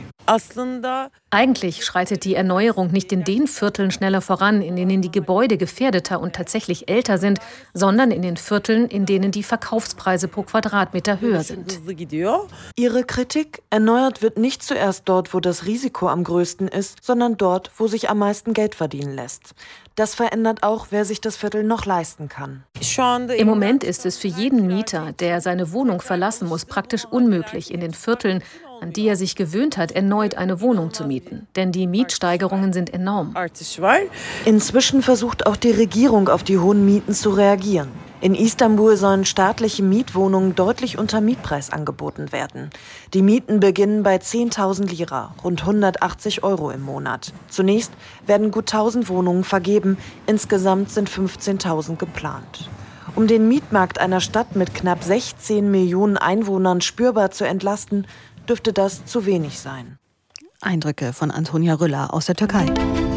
Eigentlich schreitet die Erneuerung nicht in den Vierteln schneller voran, in denen die Gebäude gefährdeter und tatsächlich älter sind, sondern in den Vierteln, in denen die Verkaufspreise pro Quadratmeter höher sind. Ihre Kritik: Erneuert wird nicht zuerst dort, wo das Risiko am größten ist, sondern dort, wo sich am meisten Geld verdienen lässt. Das verändert auch, wer sich das Viertel noch leisten kann. Im Moment ist es für jeden Mieter, der seine Wohnung verlassen muss, praktisch unmöglich, in den Vierteln, an die er sich gewöhnt hat, erneut eine Wohnung zu mieten. Denn die Mietsteigerungen sind enorm. Inzwischen versucht auch die Regierung auf die hohen Mieten zu reagieren. In Istanbul sollen staatliche Mietwohnungen deutlich unter Mietpreis angeboten werden. Die Mieten beginnen bei zehntausend Lira, rund hundertachtzig Euro im Monat. Zunächst werden gut tausend Wohnungen vergeben, insgesamt sind fünfzehntausend geplant. Um den Mietmarkt einer Stadt mit knapp sechzehn Millionen Einwohnern spürbar zu entlasten, dürfte das zu wenig sein. Eindrücke von Antonia Rüller aus der Türkei.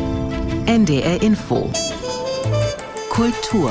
N D R Info. Kultur.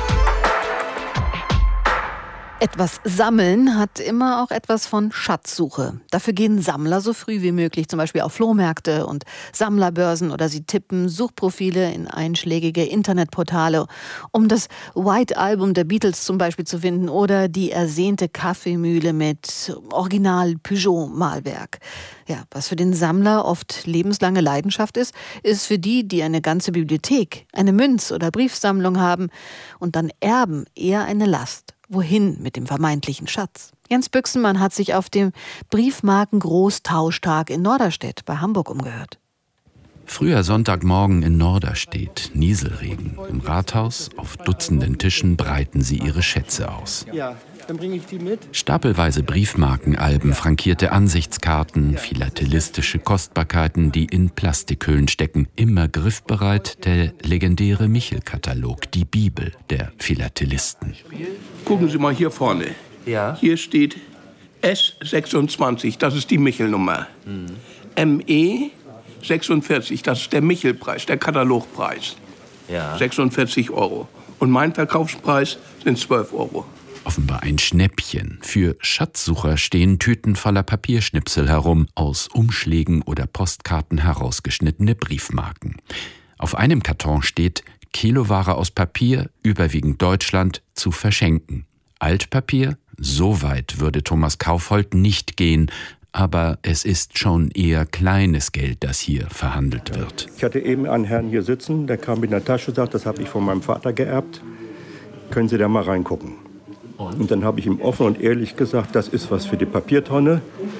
Etwas sammeln hat immer auch etwas von Schatzsuche. Dafür gehen Sammler so früh wie möglich zum Beispiel auf Flohmärkte und Sammlerbörsen oder sie tippen Suchprofile in einschlägige Internetportale, um das White Album der Beatles zum Beispiel zu finden oder die ersehnte Kaffeemühle mit Original-Peugeot-Malwerk. Ja, was für den Sammler oft lebenslange Leidenschaft ist, ist für die, die eine ganze Bibliothek, eine Münz- oder Briefsammlung haben und dann erben, eher eine Last. Wohin mit dem vermeintlichen Schatz? Jens Büchsenmann hat sich auf dem Briefmarken-Großtauschtag in Norderstedt bei Hamburg umgehört. Früher Sonntagmorgen in Norderstedt, Nieselregen. Im Rathaus, auf Dutzenden Tischen breiten sie ihre Schätze aus. Ja, dann bringe ich die mit. Stapelweise Briefmarkenalben, frankierte Ansichtskarten, philatelistische Kostbarkeiten, die in Plastikhüllen stecken. Immer griffbereit der legendäre Michel-Katalog, die Bibel der Philatelisten. Gucken Sie mal hier vorne. Ja. Hier steht S sechsundzwanzig, das ist die Michel-Nummer. Mhm. M E sechsundvierzig, das ist der Michel-Preis, der Katalogpreis. Ja. sechsundvierzig Euro. Und mein Verkaufspreis sind zwölf Euro. Offenbar ein Schnäppchen. Für Schatzsucher stehen Tüten voller Papierschnipsel herum, aus Umschlägen oder Postkarten herausgeschnittene Briefmarken. Auf einem Karton steht Kiloware aus Papier, überwiegend Deutschland, zu verschenken. Altpapier? So weit würde Thomas Kaufhold nicht gehen. Aber es ist schon eher kleines Geld, das hier verhandelt wird. Ich hatte eben einen Herrn hier sitzen, der kam mit einer Tasche und sagt, das habe ich von meinem Vater geerbt. Können Sie da mal reingucken? Und dann habe ich ihm offen und ehrlich gesagt, das ist was für die Papiertonne.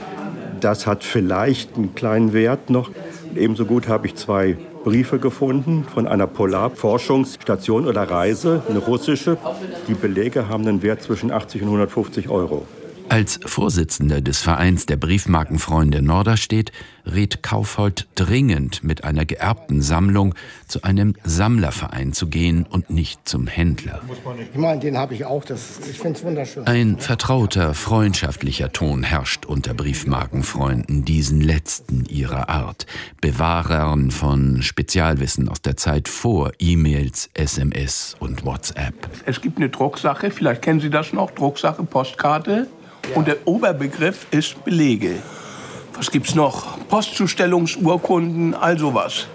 Das hat vielleicht einen kleinen Wert noch. Ebenso gut habe ich zwei Briefe gefunden von einer Polarforschungsstation oder Reise, eine russische. Die Belege haben einen Wert zwischen achtzig und hundertfünfzig Euro. Als Vorsitzender des Vereins der Briefmarkenfreunde Norderstedt rät Kaufhold dringend, mit einer geerbten Sammlung zu einem Sammlerverein zu gehen und nicht zum Händler. Ich meine, den habe ich auch. Das, ich finde es wunderschön. Ein vertrauter, freundschaftlicher Ton herrscht unter Briefmarkenfreunden, diesen letzten ihrer Art, Bewahrern von Spezialwissen aus der Zeit vor E-Mails, S M S und WhatsApp. Es gibt eine Drucksache, vielleicht kennen Sie das noch, Drucksache, Postkarte. Und der Oberbegriff ist Belege. Was gibt's noch? Postzustellungsurkunden, all sowas.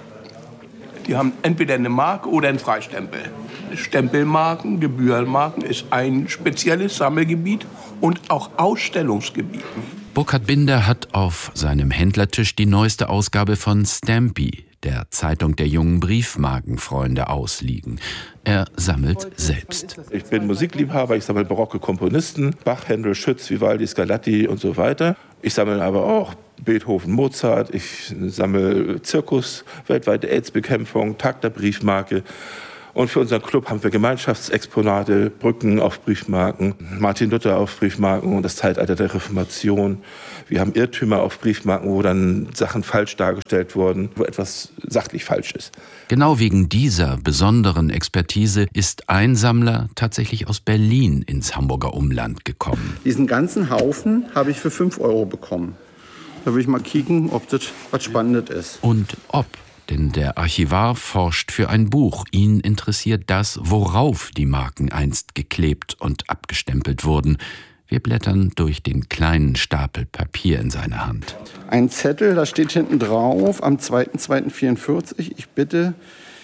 Die haben entweder eine Marke oder einen Freistempel. Stempelmarken, Gebührenmarken ist ein spezielles Sammelgebiet und auch Ausstellungsgebiet. Burkhard Binder hat auf seinem Händlertisch die neueste Ausgabe von Stampy, der Zeitung der jungen Briefmarkenfreunde, ausliegen. Er sammelt selbst. Ich bin Musikliebhaber, ich sammle barocke Komponisten, Bach, Händel, Schütz, Vivaldi, Scarlatti und so weiter. Ich sammle aber auch Beethoven, Mozart, ich sammle Zirkus, weltweite AIDS-Bekämpfung, Tag der Briefmarke. Und für unseren Club haben wir Gemeinschaftsexponate, Brücken auf Briefmarken, Martin Luther auf Briefmarken und das Zeitalter der Reformation. Wir haben Irrtümer auf Briefmarken, wo dann Sachen falsch dargestellt wurden, wo etwas sachlich falsch ist. Genau wegen dieser besonderen Expertise ist ein Sammler tatsächlich aus Berlin ins Hamburger Umland gekommen. Diesen ganzen Haufen habe ich für fünf Euro bekommen. Da will ich mal kicken, ob das was Spannendes ist. Und ob. Denn der Archivar forscht für ein Buch. Ihn interessiert das, worauf die Marken einst geklebt und abgestempelt wurden. Wir blättern durch den kleinen Stapel Papier in seiner Hand. Ein Zettel, da steht hinten drauf, am zweiter zweiter vierundvierzig, ich bitte,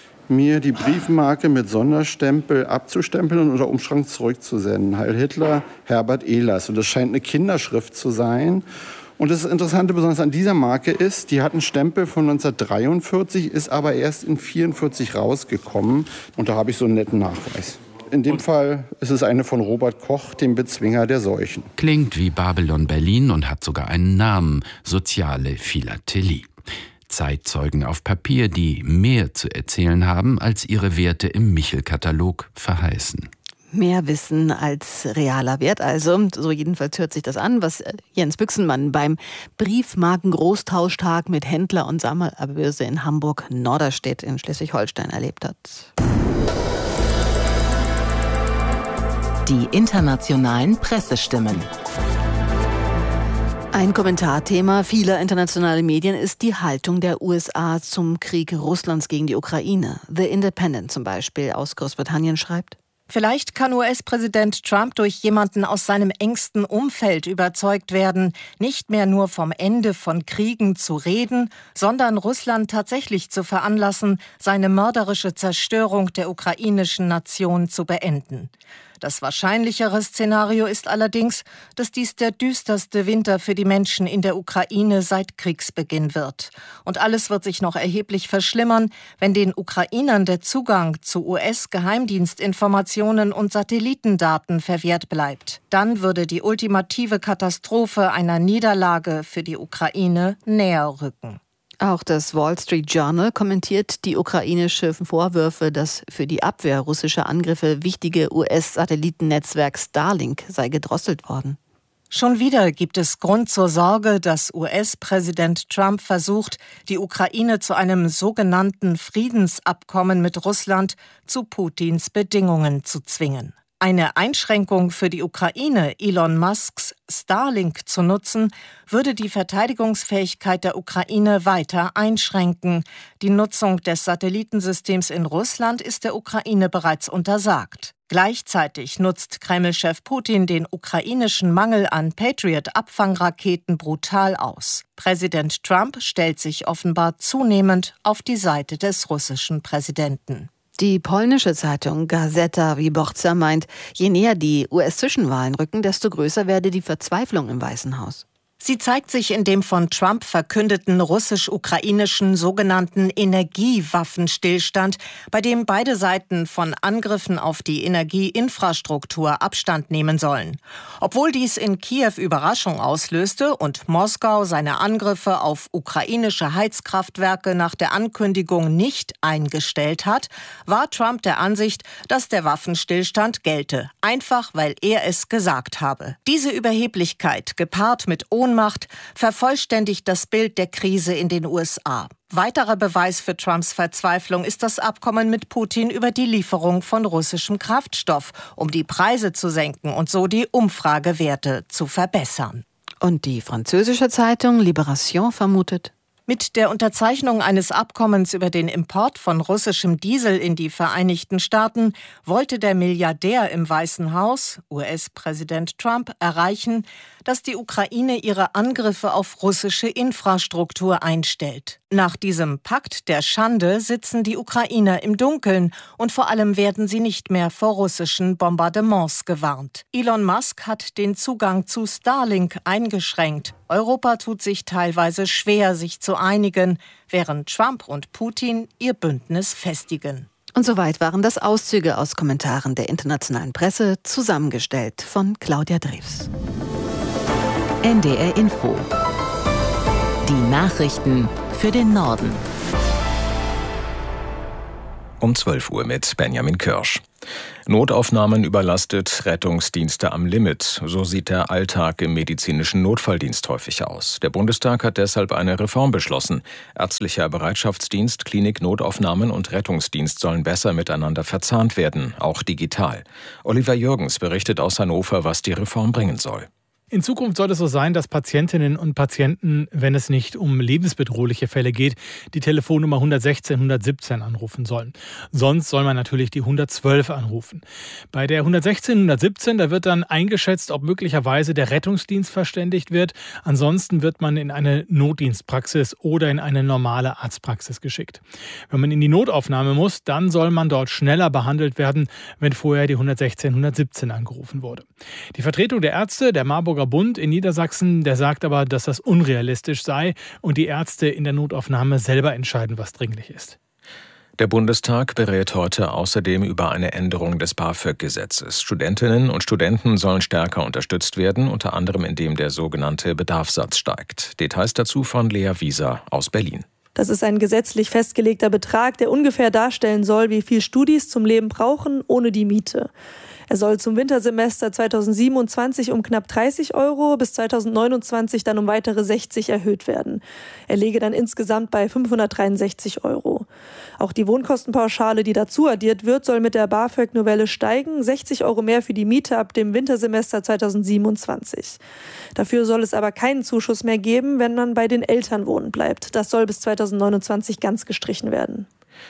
mir die Briefmarke mit Sonderstempel abzustempeln und unter Umschrank zurückzusenden. Heil Hitler, Herbert Ehlers. Und das scheint eine Kinderschrift zu sein. Und das Interessante besonders an dieser Marke ist, die hat einen Stempel von neunzehnhundertdreiundvierzig, ist aber erst in neunzehnhundertvierundvierzig rausgekommen. Und da habe ich so einen netten Nachweis. In dem Fall ist es eine von Robert Koch, dem Bezwinger der Seuchen. Klingt wie Babylon Berlin und hat sogar einen Namen: Soziale Philatelie. Zeitzeugen auf Papier, die mehr zu erzählen haben, als ihre Werte im Michel-Katalog verheißen. Mehr Wissen als realer Wert also. So jedenfalls hört sich das an, was Jens Büchsenmann beim Briefmarken-Großtauschtag mit Händler- und Sammelbörse in Hamburg-Norderstedt in Schleswig-Holstein erlebt hat. Die internationalen Pressestimmen. Ein Kommentarthema vieler internationaler Medien ist die Haltung der U S A zum Krieg Russlands gegen die Ukraine. The Independent zum Beispiel aus Großbritannien schreibt: Vielleicht kann U S-Präsident Trump durch jemanden aus seinem engsten Umfeld überzeugt werden, nicht mehr nur vom Ende von Kriegen zu reden, sondern Russland tatsächlich zu veranlassen, seine mörderische Zerstörung der ukrainischen Nation zu beenden. Das wahrscheinlichere Szenario ist allerdings, dass dies der düsterste Winter für die Menschen in der Ukraine seit Kriegsbeginn wird. Und alles wird sich noch erheblich verschlimmern, wenn den Ukrainern der Zugang zu U S-Geheimdienstinformationen und Satellitendaten verwehrt bleibt. Dann würde die ultimative Katastrophe einer Niederlage für die Ukraine näher rücken. Auch das Wall Street Journal kommentiert die ukrainischen Vorwürfe, dass für die Abwehr russischer Angriffe wichtige U S-Satellitennetzwerk Starlink sei gedrosselt worden. Schon wieder gibt es Grund zur Sorge, dass U S-Präsident Trump versucht, die Ukraine zu einem sogenannten Friedensabkommen mit Russland zu Putins Bedingungen zu zwingen. Eine Einschränkung für die Ukraine, Elon Musks Starlink zu nutzen, würde die Verteidigungsfähigkeit der Ukraine weiter einschränken. Die Nutzung des Satellitensystems in Russland ist der Ukraine bereits untersagt. Gleichzeitig nutzt Kreml-Chef Putin den ukrainischen Mangel an Patriot-Abfangraketen brutal aus. Präsident Trump stellt sich offenbar zunehmend auf die Seite des russischen Präsidenten. Die polnische Zeitung Gazeta Wyborcza meint, je näher die U S-Zwischenwahlen rücken, desto größer werde die Verzweiflung im Weißen Haus. Sie zeigt sich in dem von Trump verkündeten russisch-ukrainischen sogenannten Energiewaffenstillstand, bei dem beide Seiten von Angriffen auf die Energieinfrastruktur Abstand nehmen sollen. Obwohl dies in Kiew Überraschung auslöste und Moskau seine Angriffe auf ukrainische Heizkraftwerke nach der Ankündigung nicht eingestellt hat, war Trump der Ansicht, dass der Waffenstillstand gelte, einfach weil er es gesagt habe. Diese Überheblichkeit, gepaart mit Ohnmacht, vervollständigt das Bild der Krise in den U S A. Weiterer Beweis für Trumps Verzweiflung ist das Abkommen mit Putin über die Lieferung von russischem Kraftstoff, um die Preise zu senken und so die Umfragewerte zu verbessern. Und die französische Zeitung Libération vermutet: Mit der Unterzeichnung eines Abkommens über den Import von russischem Diesel in die Vereinigten Staaten wollte der Milliardär im Weißen Haus, U S-Präsident Trump, erreichen, dass die Ukraine ihre Angriffe auf russische Infrastruktur einstellt. Nach diesem Pakt der Schande sitzen die Ukrainer im Dunkeln und vor allem werden sie nicht mehr vor russischen Bombardements gewarnt. Elon Musk hat den Zugang zu Starlink eingeschränkt. Europa tut sich teilweise schwer, sich zu einigen, während Trump und Putin ihr Bündnis festigen. Und soweit waren das Auszüge aus Kommentaren der internationalen Presse, zusammengestellt von Claudia Drews. N D R Info. Die Nachrichten für den Norden. Um zwölf Uhr mit Benjamin Kirsch. Notaufnahmen überlastet, Rettungsdienste am Limit. So sieht der Alltag im medizinischen Notfalldienst häufig aus. Der Bundestag hat deshalb eine Reform beschlossen. Ärztlicher Bereitschaftsdienst, Klinik, Notaufnahmen und Rettungsdienst sollen besser miteinander verzahnt werden, auch digital. Oliver Jürgens berichtet aus Hannover, was die Reform bringen soll. In Zukunft soll es so sein, dass Patientinnen und Patienten, wenn es nicht um lebensbedrohliche Fälle geht, die Telefonnummer hundertsechzehn hundertsiebzehn anrufen sollen. Sonst soll man natürlich die hundertzwölf anrufen. Bei der hundertsechzehn hundertsiebzehn, da wird dann eingeschätzt, ob möglicherweise der Rettungsdienst verständigt wird. Ansonsten wird man in eine Notdienstpraxis oder in eine normale Arztpraxis geschickt. Wenn man in die Notaufnahme muss, dann soll man dort schneller behandelt werden, wenn vorher die hundertsechzehn hundertsiebzehn angerufen wurde. Die Vertretung der Ärzte, der Marburger Bund in Niedersachsen, der sagt aber, dass das unrealistisch sei und die Ärzte in der Notaufnahme selber entscheiden, was dringlich ist. Der Bundestag berät heute außerdem über eine Änderung des BAföG-Gesetzes. Studentinnen und Studenten sollen stärker unterstützt werden, unter anderem indem der sogenannte Bedarfssatz steigt. Details dazu von Lea Wieser aus Berlin. Das ist ein gesetzlich festgelegter Betrag, der ungefähr darstellen soll, wie viel Studis zum Leben brauchen ohne die Miete. Er soll zum Wintersemester zweitausendsiebenundzwanzig um knapp dreißig Euro, bis zweitausendneunundzwanzig dann um weitere sechzig erhöht werden. Er läge dann insgesamt bei fünfhundertdreiundsechzig Euro. Auch die Wohnkostenpauschale, die dazu addiert wird, soll mit der BAföG-Novelle steigen. sechzig Euro mehr für die Miete ab dem Wintersemester zweitausendsiebenundzwanzig. Dafür soll es aber keinen Zuschuss mehr geben, wenn man bei den Eltern wohnen bleibt. Das soll bis zweitausendneunundzwanzig ganz gestrichen werden.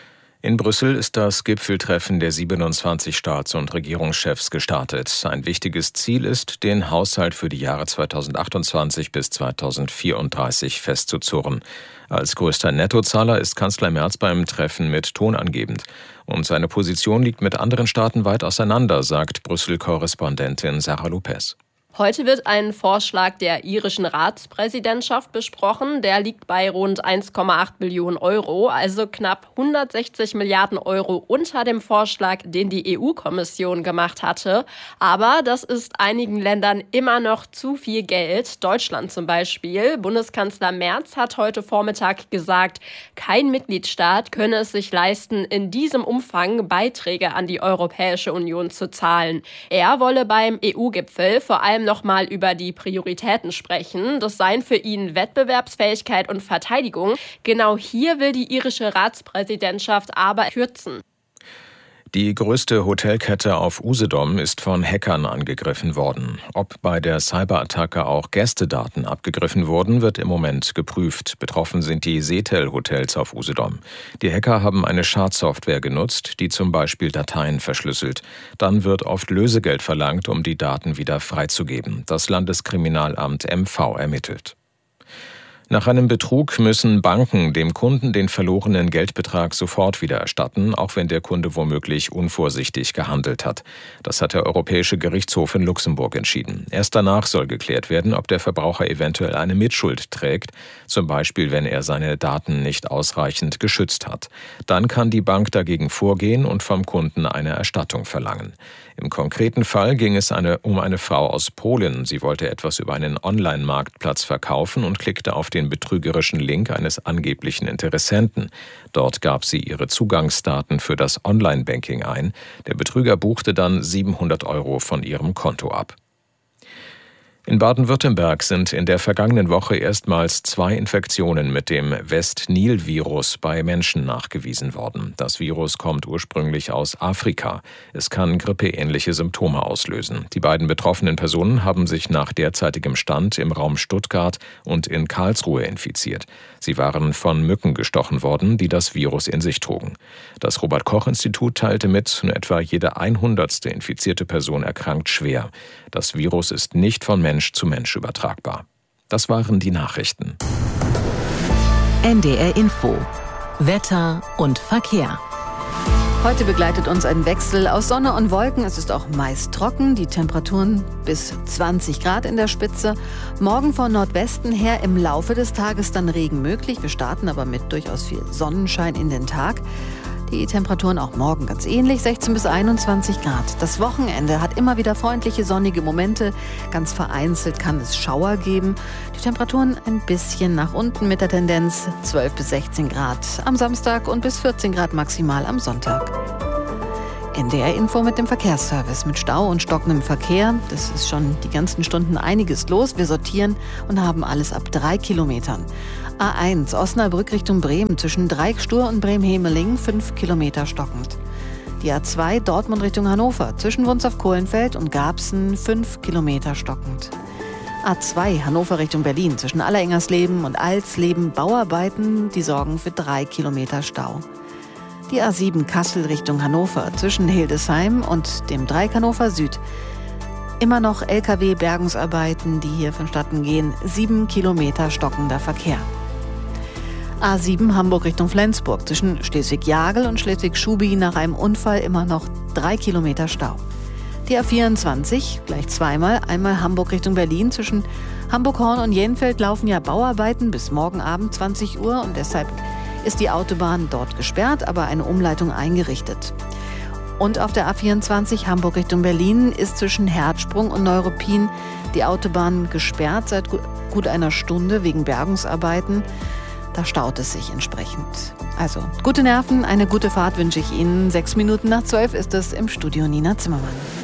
In Brüssel ist das Gipfeltreffen der siebenundzwanzig Staats- und Regierungschefs gestartet. Ein wichtiges Ziel ist, den Haushalt für die Jahre zweitausendachtundzwanzig bis zweitausendvierunddreißig festzuzurren. Als größter Nettozahler ist Kanzler Merz beim Treffen mit tonangebend. Und seine Position liegt mit anderen Staaten weit auseinander, sagt Brüssel-Korrespondentin Sarah Lopez. Heute wird ein Vorschlag der irischen Ratspräsidentschaft besprochen. Der liegt bei rund eins Komma acht Billionen Euro, also knapp hundertsechzig Milliarden Euro unter dem Vorschlag, den die E U-Kommission gemacht hatte. Aber das ist einigen Ländern immer noch zu viel Geld. Deutschland zum Beispiel. Bundeskanzler Merz hat heute Vormittag gesagt, kein Mitgliedstaat könne es sich leisten, in diesem Umfang Beiträge an die Europäische Union zu zahlen. Er wolle beim E U-Gipfel vor allem noch mal über die Prioritäten sprechen. Das seien für ihn Wettbewerbsfähigkeit und Verteidigung. Genau hier will die irische Ratspräsidentschaft aber kürzen. Die größte Hotelkette auf Usedom ist von Hackern angegriffen worden. Ob bei der Cyberattacke auch Gästedaten abgegriffen wurden, wird im Moment geprüft. Betroffen sind die Seetel-Hotels auf Usedom. Die Hacker haben eine Schadsoftware genutzt, die zum Beispiel Dateien verschlüsselt. Dann wird oft Lösegeld verlangt, um die Daten wieder freizugeben. Das Landeskriminalamt M V ermittelt. Nach einem Betrug müssen Banken dem Kunden den verlorenen Geldbetrag sofort wieder erstatten, auch wenn der Kunde womöglich unvorsichtig gehandelt hat. Das hat der Europäische Gerichtshof in Luxemburg entschieden. Erst danach soll geklärt werden, ob der Verbraucher eventuell eine Mitschuld trägt, zum Beispiel wenn er seine Daten nicht ausreichend geschützt hat. Dann kann die Bank dagegen vorgehen und vom Kunden eine Erstattung verlangen. Im konkreten Fall ging es eine, um eine Frau aus Polen. Sie wollte etwas über einen Online-Marktplatz verkaufen und klickte auf den betrügerischen Link eines angeblichen Interessenten. Dort gab sie ihre Zugangsdaten für das Online-Banking ein. Der Betrüger buchte dann siebenhundert Euro von ihrem Konto ab. In Baden-Württemberg sind in der vergangenen Woche erstmals zwei Infektionen mit dem West-Nil-Virus bei Menschen nachgewiesen worden. Das Virus kommt ursprünglich aus Afrika. Es kann grippeähnliche Symptome auslösen. Die beiden betroffenen Personen haben sich nach derzeitigem Stand im Raum Stuttgart und in Karlsruhe infiziert. Sie waren von Mücken gestochen worden, die das Virus in sich trugen. Das Robert-Koch-Institut teilte mit, nur etwa jede hundertste infizierte Person erkrankt schwer. Das Virus ist nicht von Menschen Mensch zu Mensch übertragbar. Das waren die Nachrichten. N D R Info. Wetter und Verkehr. Heute begleitet uns ein Wechsel aus Sonne und Wolken. Es ist auch meist trocken, die Temperaturen bis zwanzig Grad in der Spitze. Morgen von Nordwesten her im Laufe des Tages dann Regen möglich. Wir starten aber mit durchaus viel Sonnenschein in den Tag. Die Temperaturen auch morgen ganz ähnlich, sechzehn bis einundzwanzig Grad. Das Wochenende hat immer wieder freundliche, sonnige Momente. Ganz vereinzelt kann es Schauer geben. Die Temperaturen ein bisschen nach unten mit der Tendenz zwölf bis sechzehn Grad am Samstag und bis vierzehn Grad maximal am Sonntag. N D R Info mit dem Verkehrsservice. Mit Stau und stockendem Verkehr. Das ist schon die ganzen Stunden einiges los. Wir sortieren und haben alles ab drei Kilometern. A eins Osnabrück Richtung Bremen zwischen Dreieckstur und Bremen-Hemeling fünf Kilometer stockend. Die A zwei Dortmund Richtung Hannover zwischen Wunstorf-Kohlenfeld und Garbsen fünf Kilometer stockend. A zwei Hannover Richtung Berlin zwischen Allerengersleben und Alsleben Bauarbeiten, die sorgen für drei Kilometer Stau. Die A sieben Kassel Richtung Hannover zwischen Hildesheim und dem Dreieck Hannover Süd. Immer noch L K W-Bergungsarbeiten, die hier vonstatten gehen. Sieben Kilometer stockender Verkehr. A sieben Hamburg Richtung Flensburg zwischen Schleswig-Jagel und Schleswig-Schubi nach einem Unfall immer noch drei Kilometer Stau. Die A vierundzwanzig gleich zweimal, einmal Hamburg Richtung Berlin zwischen Hamburg-Horn und Jenfeld laufen ja Bauarbeiten bis morgen Abend zwanzig Uhr und deshalb ist die Autobahn dort gesperrt, aber eine Umleitung eingerichtet. Und auf der A vierundzwanzig Hamburg Richtung Berlin ist zwischen Herzsprung und Neuruppin die Autobahn gesperrt seit gut einer Stunde wegen Bergungsarbeiten. Da staut es sich entsprechend. Also gute Nerven, eine gute Fahrt wünsche ich Ihnen. Sechs Minuten nach zwölf ist es im Studio Nina Zimmermann.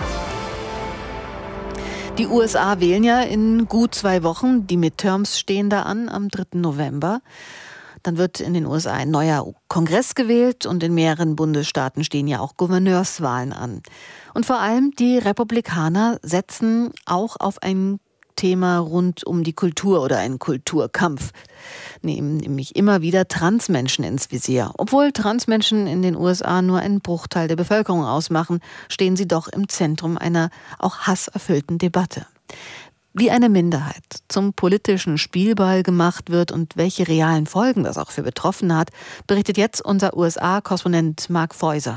Die U S A wählen ja in gut zwei Wochen. Die Midterms stehen da an am dritten November. Dann wird in den U S A ein neuer Kongress gewählt und in mehreren Bundesstaaten stehen ja auch Gouverneurswahlen an. Und vor allem die Republikaner setzen auch auf ein Thema rund um die Kultur oder einen Kulturkampf. Nehmen nämlich immer wieder Transmenschen ins Visier. Obwohl Transmenschen in den U S A nur einen Bruchteil der Bevölkerung ausmachen, stehen sie doch im Zentrum einer auch hasserfüllten Debatte. Wie eine Minderheit zum politischen Spielball gemacht wird und welche realen Folgen das auch für Betroffene hat, berichtet jetzt unser U S A-Korrespondent Mark Feuser.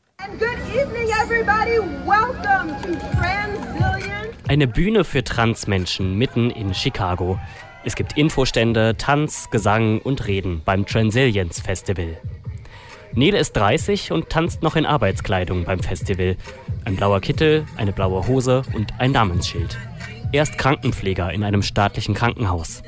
Eine Bühne für Transmenschen mitten in Chicago. Es gibt Infostände, Tanz, Gesang und Reden beim Transilience Festival. Nele ist dreißig und tanzt noch in Arbeitskleidung beim Festival. Ein blauer Kittel, eine blaue Hose und ein Namensschild. Er ist Krankenpfleger in einem staatlichen Krankenhaus.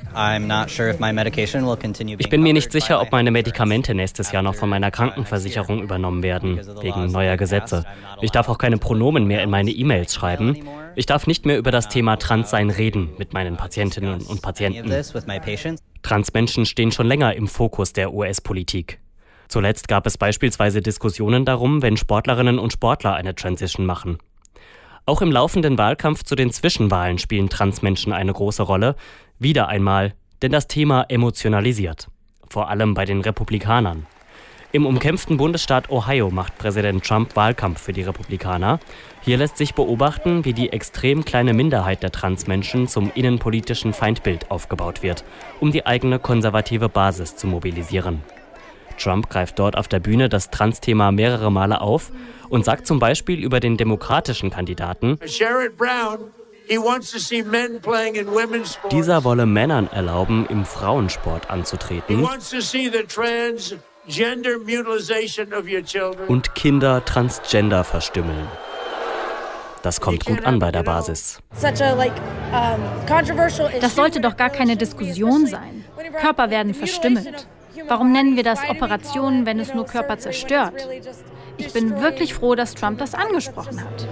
Ich bin mir nicht sicher, ob meine Medikamente nächstes Jahr noch von meiner Krankenversicherung übernommen werden, wegen neuer Gesetze. Ich darf auch keine Pronomen mehr in meine E-Mails schreiben. Ich darf nicht mehr über das Thema Transsein reden mit meinen Patientinnen und Patienten. Transmenschen stehen schon länger im Fokus der U S-Politik. Zuletzt gab es beispielsweise Diskussionen darum, wenn Sportlerinnen und Sportler eine Transition machen. Auch im laufenden Wahlkampf zu den Zwischenwahlen spielen Transmenschen eine große Rolle. Wieder einmal, denn das Thema emotionalisiert. Vor allem bei den Republikanern. Im umkämpften Bundesstaat Ohio macht Präsident Trump Wahlkampf für die Republikaner. Hier lässt sich beobachten, wie die extrem kleine Minderheit der Transmenschen zum innenpolitischen Feindbild aufgebaut wird, um die eigene konservative Basis zu mobilisieren. Trump greift dort auf der Bühne das Trans-Thema mehrere Male auf und sagt zum Beispiel über den demokratischen Kandidaten, dieser wolle Männern erlauben, im Frauensport anzutreten und Kinder transgender verstümmeln. Das kommt gut an bei der Basis. Das sollte doch gar keine Diskussion sein. Körper werden verstümmelt. Warum nennen wir das Operationen, wenn es nur Körper zerstört? Ich bin wirklich froh, dass Trump das angesprochen hat.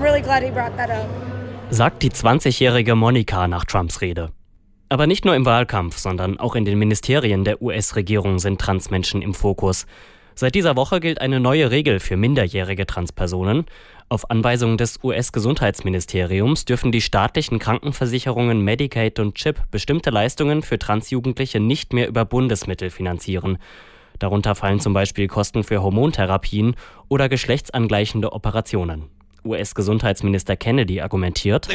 Sagt die zwanzigjährige Monika nach Trumps Rede. Aber nicht nur im Wahlkampf, sondern auch in den Ministerien der U S-Regierung sind Transmenschen im Fokus. Seit dieser Woche gilt eine neue Regel für minderjährige Transpersonen. Auf Anweisung des U S-Gesundheitsministeriums dürfen die staatlichen Krankenversicherungen Medicaid und CHIP bestimmte Leistungen für Transjugendliche nicht mehr über Bundesmittel finanzieren. Darunter fallen zum Beispiel Kosten für Hormontherapien oder geschlechtsangleichende Operationen. U S-Gesundheitsminister Kennedy argumentiert,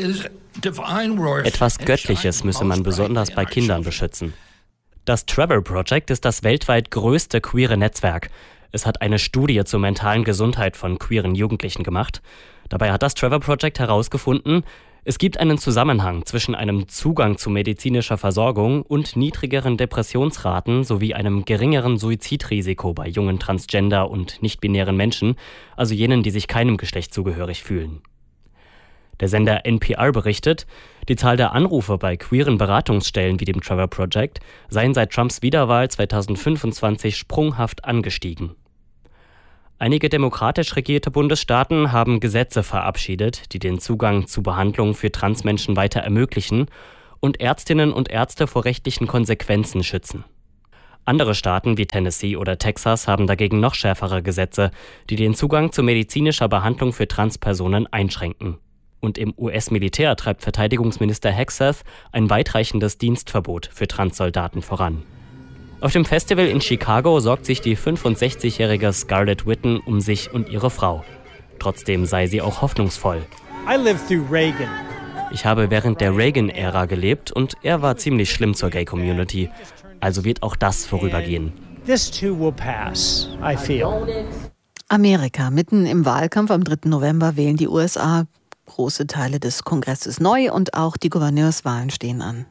etwas Göttliches müsse man besonders bei Kindern beschützen. Das Trevor Project ist das weltweit größte queere Netzwerk. Es hat eine Studie zur mentalen Gesundheit von queeren Jugendlichen gemacht. Dabei hat das Trevor Project herausgefunden, es gibt einen Zusammenhang zwischen einem Zugang zu medizinischer Versorgung und niedrigeren Depressionsraten sowie einem geringeren Suizidrisiko bei jungen Transgender- und nicht-binären Menschen, also jenen, die sich keinem Geschlecht zugehörig fühlen. Der Sender N P R berichtet, die Zahl der Anrufe bei queeren Beratungsstellen wie dem Trevor Project seien seit Trumps Wiederwahl zweitausendfünfundzwanzig sprunghaft angestiegen. Einige demokratisch regierte Bundesstaaten haben Gesetze verabschiedet, die den Zugang zu Behandlung für Transmenschen weiter ermöglichen und Ärztinnen und Ärzte vor rechtlichen Konsequenzen schützen. Andere Staaten wie Tennessee oder Texas haben dagegen noch schärfere Gesetze, die den Zugang zu medizinischer Behandlung für Transpersonen einschränken. Und im U S-Militär treibt Verteidigungsminister Hegseth ein weitreichendes Dienstverbot für Transsoldaten voran. Auf dem Festival in Chicago sorgt sich die fünfundsechzigjährige Scarlett Whitten um sich und ihre Frau. Trotzdem sei sie auch hoffnungsvoll. I lived through Reagan. Ich habe während der Reagan-Ära gelebt und er war ziemlich schlimm zur Gay-Community. Also wird auch das vorübergehen. This too will pass, I feel. Amerika. Mitten im Wahlkampf am dritten November wählen die U S A. Große Teile des Kongresses neu und auch die Gouverneurswahlen stehen an.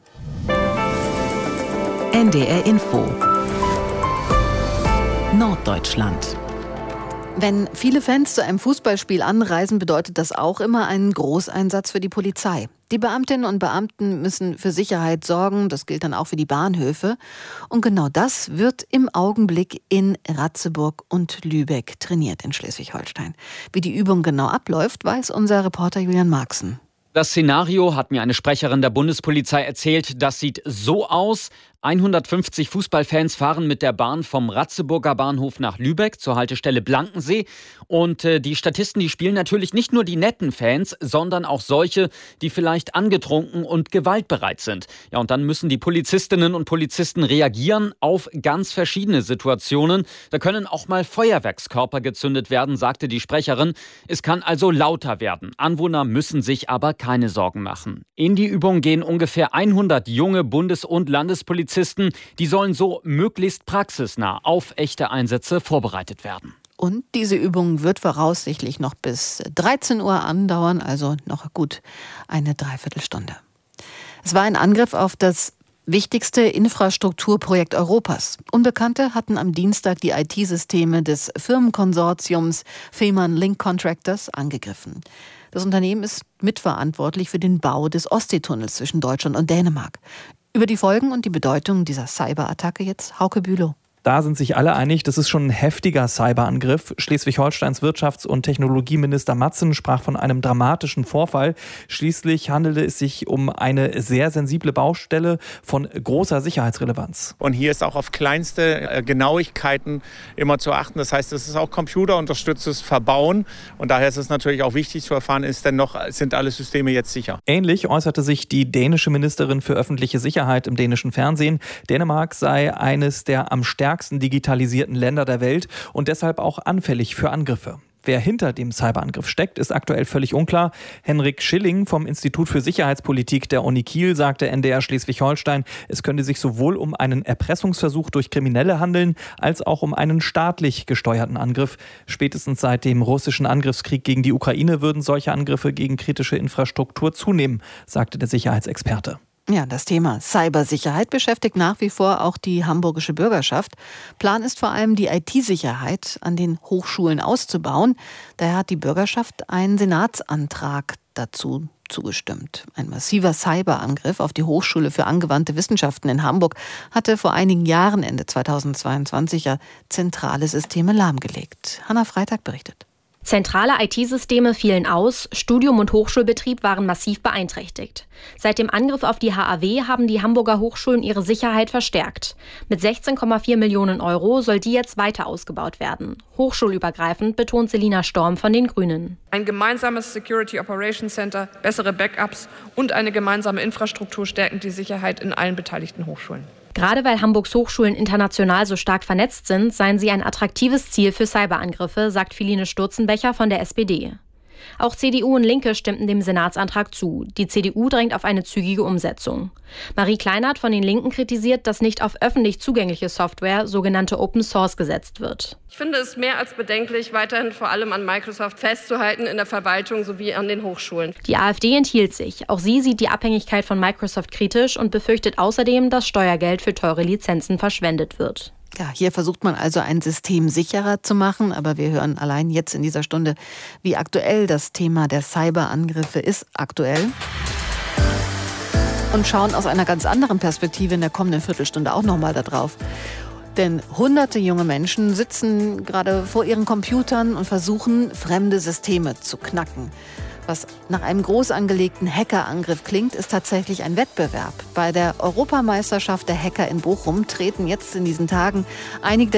N D R Info Norddeutschland. Wenn viele Fans zu einem Fußballspiel anreisen, bedeutet das auch immer einen Großeinsatz für die Polizei. Die Beamtinnen und Beamten müssen für Sicherheit sorgen, das gilt dann auch für die Bahnhöfe. Und genau das wird im Augenblick in Ratzeburg und Lübeck trainiert in Schleswig-Holstein. Wie die Übung genau abläuft, weiß unser Reporter Julian Marxen. Das Szenario, hat mir eine Sprecherin der Bundespolizei erzählt, das sieht so aus. hundertfünfzig Fußballfans fahren mit der Bahn vom Ratzeburger Bahnhof nach Lübeck zur Haltestelle Blankensee. Und äh, die Statisten, die spielen natürlich nicht nur die netten Fans, sondern auch solche, die vielleicht angetrunken und gewaltbereit sind. Ja, und dann müssen die Polizistinnen und Polizisten reagieren auf ganz verschiedene Situationen. Da können auch mal Feuerwerkskörper gezündet werden, sagte die Sprecherin. Es kann also lauter werden. Anwohner müssen sich aber keine Sorgen machen. In die Übung gehen ungefähr hundert junge Bundes- und Landespolizisten. Die sollen so möglichst praxisnah auf echte Einsätze vorbereitet werden. Und diese Übung wird voraussichtlich noch bis dreizehn Uhr andauern, also noch gut eine Dreiviertelstunde. Es war ein Angriff auf das wichtigste Infrastrukturprojekt Europas. Unbekannte hatten am Dienstag die I T-Systeme des Firmenkonsortiums Fehmarn Link Contractors angegriffen. Das Unternehmen ist mitverantwortlich für den Bau des Ostseetunnels zwischen Deutschland und Dänemark. Über die Folgen und die Bedeutung dieser Cyberattacke jetzt Hauke Bülow. Da sind sich alle einig, das ist schon ein heftiger Cyberangriff. Schleswig-Holsteins Wirtschafts- und Technologieminister Matzen sprach von einem dramatischen Vorfall. Schließlich handelte es sich um eine sehr sensible Baustelle von großer Sicherheitsrelevanz. Und hier ist auch auf kleinste Genauigkeiten immer zu achten. Das heißt, es ist auch computerunterstütztes Verbauen. Und daher ist es natürlich auch wichtig zu erfahren, ist denn noch, sind alle Systeme jetzt sicher? Ähnlich äußerte sich die dänische Ministerin für öffentliche Sicherheit im dänischen Fernsehen. Dänemark sei eines der am stärksten stärksten digitalisierten Länder der Welt und deshalb auch anfällig für Angriffe. Wer hinter dem Cyberangriff steckt, ist aktuell völlig unklar. Henrik Schilling vom Institut für Sicherheitspolitik der Uni Kiel sagte N D R Schleswig-Holstein, es könnte sich sowohl um einen Erpressungsversuch durch Kriminelle handeln, als auch um einen staatlich gesteuerten Angriff. Spätestens seit dem russischen Angriffskrieg gegen die Ukraine würden solche Angriffe gegen kritische Infrastruktur zunehmen, sagte der Sicherheitsexperte. Ja, das Thema Cybersicherheit beschäftigt nach wie vor auch die hamburgische Bürgerschaft. Plan ist vor allem, die I T-Sicherheit an den Hochschulen auszubauen. Daher hat die Bürgerschaft einen Senatsantrag dazu zugestimmt. Ein massiver Cyberangriff auf die Hochschule für angewandte Wissenschaften in Hamburg hatte vor einigen Jahren, Ende zweitausendzweiundzwanzig, ja zentrale Systeme lahmgelegt. Hanna Freitag berichtet. Zentrale I T-Systeme fielen aus, Studium und Hochschulbetrieb waren massiv beeinträchtigt. Seit dem Angriff auf die H A W haben die Hamburger Hochschulen ihre Sicherheit verstärkt. Mit sechzehn Komma vier Millionen Euro soll die jetzt weiter ausgebaut werden. Hochschulübergreifend, betont Selina Storm von den Grünen. Ein gemeinsames Security Operations Center, bessere Backups und eine gemeinsame Infrastruktur stärken die Sicherheit in allen beteiligten Hochschulen. Gerade weil Hamburgs Hochschulen international so stark vernetzt sind, seien sie ein attraktives Ziel für Cyberangriffe, sagt Philine Sturzenbecher von der S P D. Auch C D U und Linke stimmten dem Senatsantrag zu. Die C D U drängt auf eine zügige Umsetzung. Marie Kleinert von den Linken kritisiert, dass nicht auf öffentlich zugängliche Software, sogenannte Open Source, gesetzt wird. Ich finde es mehr als bedenklich, weiterhin vor allem an Microsoft festzuhalten in der Verwaltung sowie an den Hochschulen. Die AfD enthielt sich. Auch sie sieht die Abhängigkeit von Microsoft kritisch und befürchtet außerdem, dass Steuergeld für teure Lizenzen verschwendet wird. Ja, hier versucht man also ein System sicherer zu machen, aber wir hören allein jetzt in dieser Stunde, wie aktuell das Thema der Cyberangriffe ist, aktuell. Und schauen aus einer ganz anderen Perspektive in der kommenden Viertelstunde auch nochmal da drauf. Denn hunderte junge Menschen sitzen gerade vor ihren Computern und versuchen, fremde Systeme zu knacken. Was nach einem groß angelegten Hackerangriff klingt, ist tatsächlich ein Wettbewerb. Bei der Europameisterschaft der Hacker in Bochum treten jetzt in diesen Tagen einige der